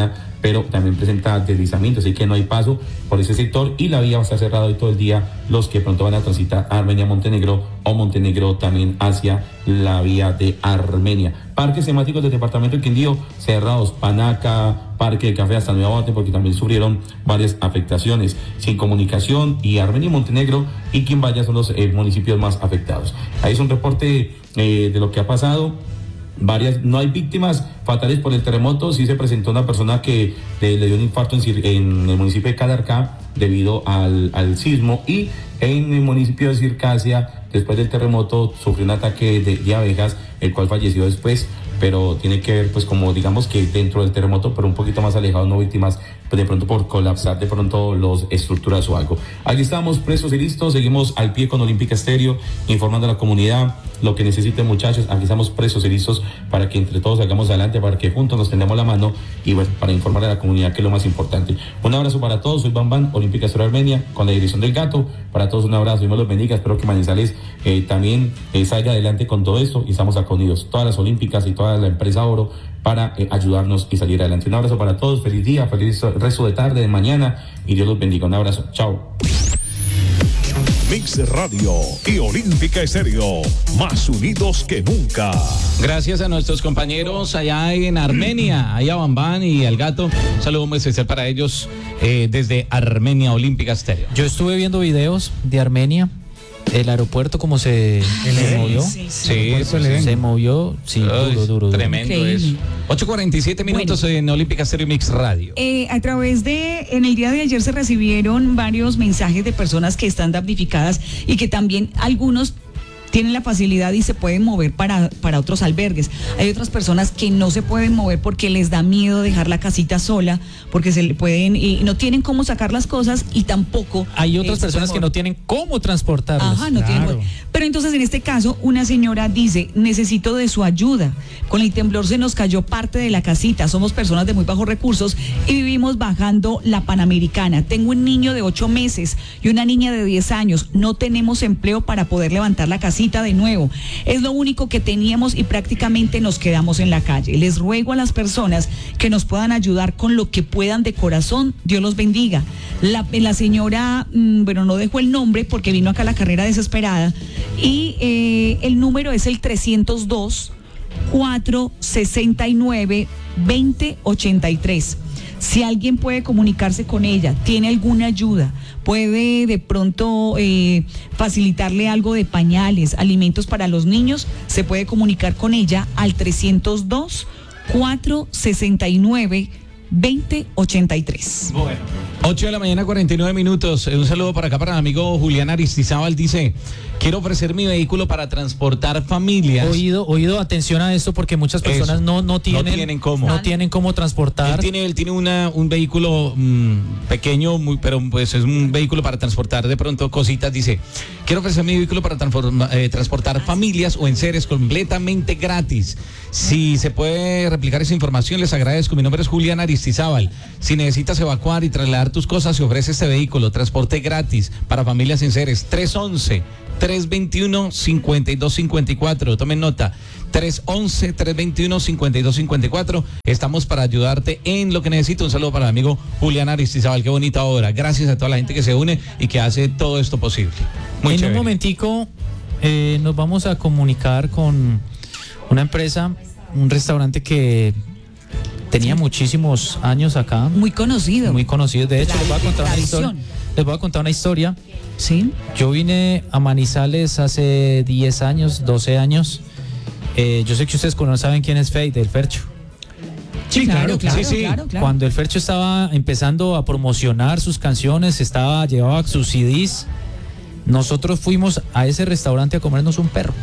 pero también presenta deslizamientos, así que no hay paso por ese sector y la vía va a estar cerrada hoy todo el día los que pronto van a transitar a Armenia, Montenegro o Montenegro también hacia la vía de Armenia. Parques temáticos del departamento del Quindío cerrados, Panaca, Parque del Café hasta Nueva Bote, porque también sufrieron varias afectaciones. Sin comunicación y Armenia y Montenegro y Quimbaya son los eh, municipios más afectados. Ahí es un reporte eh, de lo que ha pasado. Varias, no hay víctimas fatales por el terremoto. Sí se presentó una persona que eh, le dio un infarto en, en el municipio de Calarcá debido al, al sismo, y en el municipio de Circasia, después del terremoto, sufrió un ataque de, de abejas, el cual falleció después, pero tiene que ver, pues, como digamos que dentro del terremoto, pero un poquito más alejado, no víctimas, pues de pronto por colapsar de pronto los estructuras o algo. Aquí estamos presos y listos, seguimos al pie con Olímpica Estéreo, informando a la comunidad lo que necesiten, muchachos. Aquí estamos presos y listos para que entre todos salgamos adelante, para que juntos nos tendamos la mano y bueno, para informar a la comunidad, que es lo más importante. Un abrazo para todos, soy Bam Bam, Olímpica Estéreo Armenia, con la dirección del Gato. Para todos un abrazo, Dios me los bendiga, espero que Manizales eh, también eh, salga adelante con todo esto, y estamos acá unidos, todas las olímpicas y toda la empresa Oro, para eh, ayudarnos y salir adelante. Un abrazo para todos, feliz día, feliz resto de tarde, de mañana, y Dios los bendiga. Un abrazo, chao. Mix Radio y Olímpica Estéreo, más unidos que nunca. Gracias a nuestros compañeros allá en Armenia, allá a Bambán y al Gato. Un saludo muy especial para ellos eh, desde Armenia, Olímpica Estéreo. Yo estuve viendo videos de Armenia. El aeropuerto como se, se movió. Sí, sí, se, se movió, sí, duro, duro, duro. Tremendo Increíble. eso. ocho cuarenta y siete minutos bueno, en Olímpica Estéreo Mix Radio. Eh, a través de, en el día de ayer se recibieron varios mensajes de personas que están damnificadas y que también algunos tienen la facilidad y se pueden mover para, para otros albergues. Hay otras personas que no se pueden mover porque les da miedo dejar la casita sola, porque se le pueden y no tienen cómo sacar las cosas, y tampoco hay otras eh, personas que no tienen cómo transportarlas. Ajá, no Claro. tienen. Pero entonces en este caso una señora dice: necesito de su ayuda. Con el temblor se nos cayó parte de la casita. Somos personas de muy bajos recursos y vivimos bajando la Panamericana. Tengo un niño de ocho meses y una niña de diez años. No tenemos empleo para poder levantar la casita de nuevo. Es lo único que teníamos y prácticamente nos quedamos en la calle. Les ruego a las personas que nos puedan ayudar con lo que puedan de corazón. Dios los bendiga. La, la señora, mmm, bueno, no dejó el nombre porque vino acá a la carrera desesperada, y eh, el número es el trescientos dos, cuatrocientos sesenta y nueve, veinte ochenta y tres. Si alguien puede comunicarse con ella, tiene alguna ayuda, puede de pronto eh, facilitarle algo de pañales, alimentos para los niños, se puede comunicar con ella al trescientos dos, cuatrocientos sesenta y nueve, veinte ochenta y tres. Bueno, ocho de la mañana, cuarenta y nueve minutos. Un saludo por acá para el amigo Julián Aristizábal. Dice: quiero ofrecer mi vehículo para transportar familias. Oído, oído, atención a esto, porque muchas personas no, no tienen, no tienen cómo. no tienen cómo transportar. Él tiene, él tiene una, un vehículo mmm, pequeño, muy, pero pues es un vehículo para transportar de pronto cositas. Dice: quiero ofrecer mi vehículo para eh, transportar familias o enseres completamente gratis. Si se puede replicar esa información, les agradezco. Mi nombre es Julián Aristizábal. Si necesitas evacuar y trasladar tus cosas, se ofrece este vehículo, transporte gratis para familias en seres. tres once, tres veintiuno, cincuenta y dos cincuenta y cuatro. Tomen nota. tres once, tres veintiuno, cincuenta y dos cincuenta y cuatro. Estamos para ayudarte en lo que necesites. Un saludo para el amigo Julián Aristizábal. Qué bonita obra. Gracias a toda la gente que se une y que hace todo esto posible. Muy en chévere. un momentico eh, nos vamos a comunicar con una empresa, un restaurante que tenía muchísimos años acá. Muy conocido. Muy conocido. De hecho, La les voy a contar una historia. tradición. Les voy a contar una historia. Sí. Yo vine a Manizales hace diez años, doce años. Eh, yo sé que ustedes no saben quién es Fade, el Fercho. Sí, claro, claro, sí, sí. claro, claro. Cuando el Fercho estaba empezando a promocionar sus canciones, estaba llevaba sus C Ds, nosotros fuimos a ese restaurante a comernos un perro.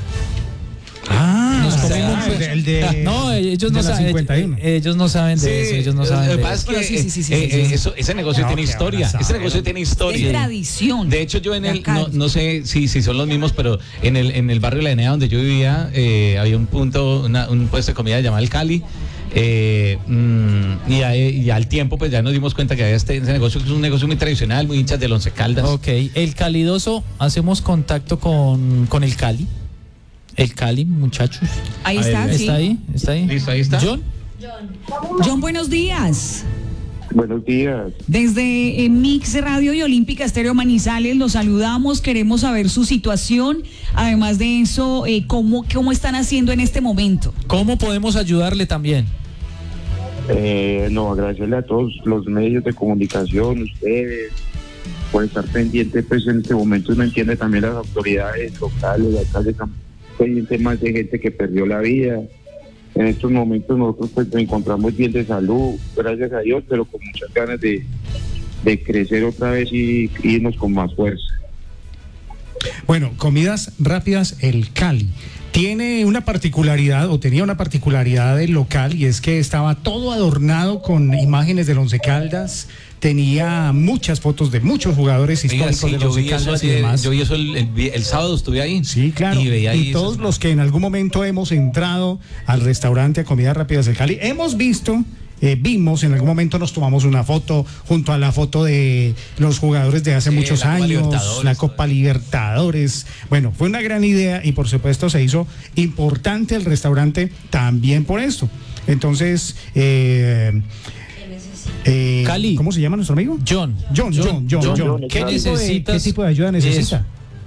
Ah, Nos Ah, comimos el de- el de- no, ellos no de la saben. cincuenta y uno. Ellos no saben de Sí, eso. Ellos no lo saben que de pasa eso. es que, Sí, sí, sí, sí, eh, sí, eh, sí. eso- ese negocio No, tiene que historia. van a Ese saber. negocio tiene historia. Es tradición. De hecho, yo en de el, acá. no, no sé si, si son los mismos, pero en el, en el barrio de la Enea donde yo vivía, eh, había un punto, una- un puesto de comida llamado el Cali. Eh, mm, y, a- y al tiempo pues ya nos dimos cuenta que había este ese negocio, que es un negocio muy tradicional, muy hinchas del Once Caldas. Ok, el Calidoso, hacemos contacto con, con el Cali. El Cali, muchachos. Ahí A está, ver, sí. ¿Está ahí? ¿Está ahí? Listo, ahí está. John. John, buenos días. Buenos días. Desde eh, Mix Radio y Olímpica Estéreo Manizales los saludamos, queremos saber su situación, además de eso, eh, cómo, cómo están haciendo en este momento. ¿Cómo podemos ayudarle también? Eh, no, agradecerle a todos los medios de comunicación, ustedes, por estar pendientes, pues en este momento uno entiende también las autoridades locales, alcaldes, están pendientes más de gente que perdió la vida. En estos momentos nosotros pues nos encontramos bien de salud, gracias a Dios, pero con muchas ganas de, de crecer otra vez y, y irnos con más fuerza. Bueno, Comidas Rápidas El Cali tiene una particularidad, o tenía una particularidad del local, y es que estaba todo adornado con imágenes del Once Caldas, tenía muchas fotos de muchos jugadores históricos Oiga, sí, del Once Caldas y demás. Yo vi eso el, el, el sábado, estuve ahí. Sí, claro. Y, veía y ahí todos esas... los que en algún momento hemos entrado al restaurante a Comidas Rápidas del Cali, hemos visto, eh, vimos, en algún momento nos tomamos una foto junto a la foto de los jugadores de hace Sí, muchos la Copa años, Libertadores, la Copa Libertadores. Bueno, fue una gran idea y por supuesto se hizo importante el restaurante también por esto. Entonces, eh, Eh, Cali. ¿Cómo se llama nuestro amigo? John. John, John, John, John. John, ¿Qué, John. tipo de, necesitas? ¿Qué tipo de ayuda necesita?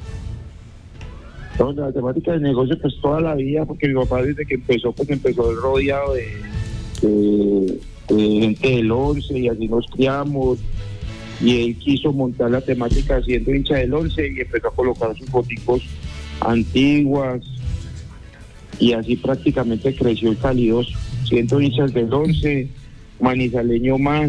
No, la temática del negocio pues toda la vida, porque mi papá desde que empezó pues empezó rodeado de, de, de gente del once y así nos criamos, y él quiso montar la temática siendo hincha del once y empezó a colocar sus foticos antiguas y así prácticamente creció el Calidoso, siendo hinchas del once, manizaleño más,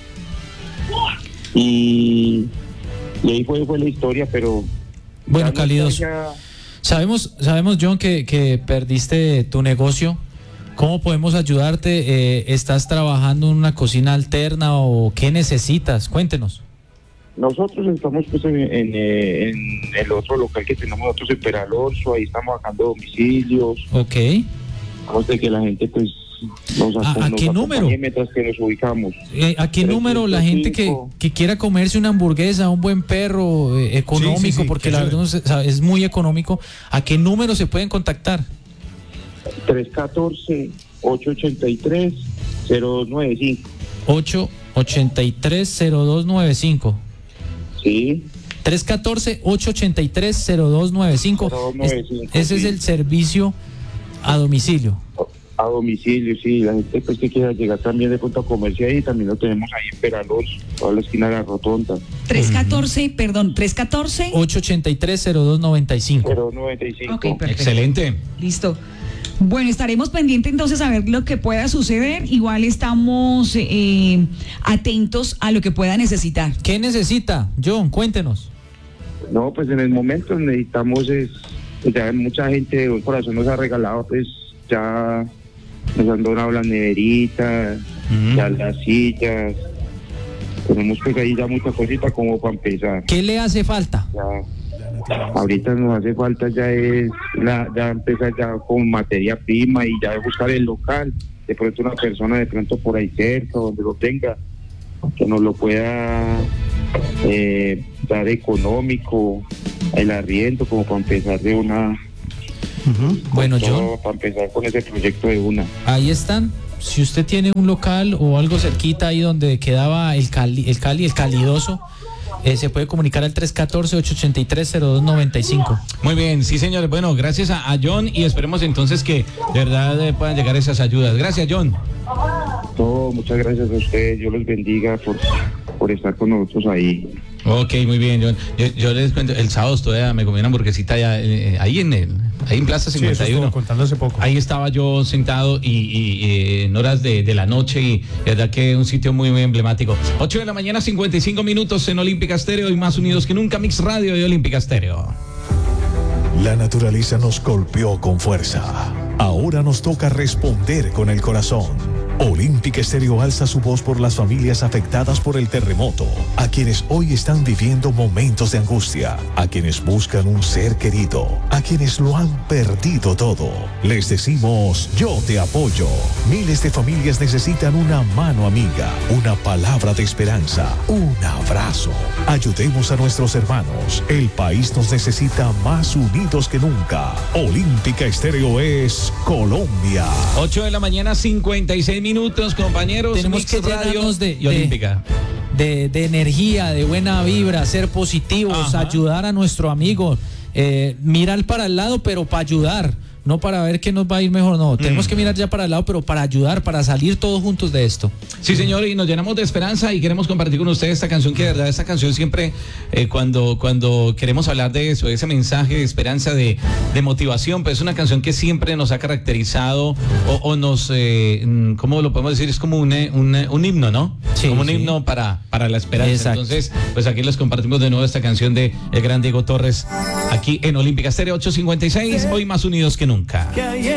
y, y ahí fue, fue la historia, pero Bueno, ya no Calidoso. ya- Sabemos, sabemos, John, que, que perdiste tu negocio. ¿Cómo podemos ayudarte? Eh, ¿Estás trabajando en una cocina alterna o qué necesitas? Cuéntenos. Nosotros estamos pues en, en, eh, en el otro local que tenemos nosotros en Peralonso, ahí estamos sacando domicilios, Ok. vamos de que la gente pues nos, ¿A- acom- a nos qué acompañe número? mientras que nos ubicamos. Eh, ¿A qué número la gente que, que quiera comerse una hamburguesa, un buen perro eh, económico, Sí, sí, sí, porque que la ayude. verdad no sé, o sea, es muy económico, ¿a qué número se pueden contactar? tres uno cuatro, ocho ocho tres, cero dos nueve cinco. ocho ocho tres, cero dos nueve cinco. Sí, tres uno cuatro, ocho ocho tres, cero dos nueve cinco. cero dos nueve cinco, Es- ese es sí. el servicio a domicilio. a domicilio, sí, la gente pues que quiera llegar también de punto a comercio ahí, también lo tenemos ahí en Peralonso, toda la esquina de la rotonda, tres uno cuatro, perdón, tres uno cuatro. ocho ocho tres, cero dos nueve cinco. cero dos nueve cinco. Ok, perfecto. Excelente. Listo. Bueno, estaremos pendientes entonces a ver lo que pueda suceder. Igual estamos eh, atentos a lo que pueda necesitar. ¿Qué necesita, John? Cuéntenos. No, pues en el momento necesitamos es, pues ya mucha gente de buen corazón nos ha regalado, pues ya nos han donado las neveritas, Mm. ya las sillas, tenemos pues ahí ya mucha cosita como para empezar. ¿Qué le hace falta? Ya, ahorita nos hace falta ya es la, ya empezar ya con materia prima y ya buscar el local, de pronto una persona de pronto por ahí cerca, donde lo tenga, que nos lo pueda eh, dar económico, el arriendo, como para empezar de una, Ujú. Bueno, con John, todo, para empezar con ese proyecto de una. ahí están. Si usted tiene un local o algo cerquita ahí donde quedaba el Cali, el Cali, el Calidoso, eh, se puede comunicar al tres uno cuatro, ocho ocho tres, cero dos nueve cinco. Muy bien, sí señores. Bueno, gracias a, a John y esperemos entonces que de verdad eh, puedan llegar esas ayudas. Gracias, John. Todo, muchas gracias a ustedes, Dios los bendiga por, por estar con nosotros ahí. Ok, muy bien, John. Yo, yo les cuento, el sábado todavía me comí una hamburguesita ya, eh, ahí en el, ahí en Plaza Sí, eso cincuenta y uno. estuvo contando hace poco. Ahí estaba yo sentado y, y, y en horas de, de la noche y de verdad que un sitio muy, muy emblemático. ocho de la mañana, cincuenta y cinco minutos en Olímpica Estéreo y más unidos que nunca, Mix Radio y Olímpica Estéreo. La naturaleza nos golpeó con fuerza. Ahora nos toca responder con el corazón. Olímpica Estéreo alza su voz por las familias afectadas por el terremoto, a quienes hoy están viviendo momentos de angustia, a quienes buscan un ser querido, a quienes lo han perdido todo. Les decimos, yo te apoyo. Miles de familias necesitan una mano amiga, una palabra de esperanza, un abrazo. Ayudemos a nuestros hermanos. El país nos necesita más unidos que nunca. Olímpica Estéreo es Colombia. ocho de la mañana, cincuenta y seis minutos. minutos, compañeros. Tenemos Mix que Radio llenarnos de, y Olímpica. De, de energía, de buena vibra, ser positivos, Ajá. ayudar a nuestro amigo, eh, mirar para el lado, pero para ayudar. No para ver qué nos va a ir mejor, no. Mm. Tenemos que mirar ya para el lado, pero para ayudar, para salir todos juntos de esto. Sí, señor, y nos llenamos de esperanza y queremos compartir con ustedes esta canción, que de verdad, esta canción siempre, eh, cuando, cuando queremos hablar de eso, de ese mensaje de esperanza, de, de motivación, pues es una canción que siempre nos ha caracterizado o, o nos, eh, ¿cómo lo podemos decir? Es como un, un, un himno, ¿no? Sí, como un sí. himno para, para la esperanza. Exacto. Entonces, pues aquí les compartimos de nuevo esta canción de el gran Diego Torres, aquí en Olímpica Estéreo ocho cincuenta y seis, hoy más unidos que nunca.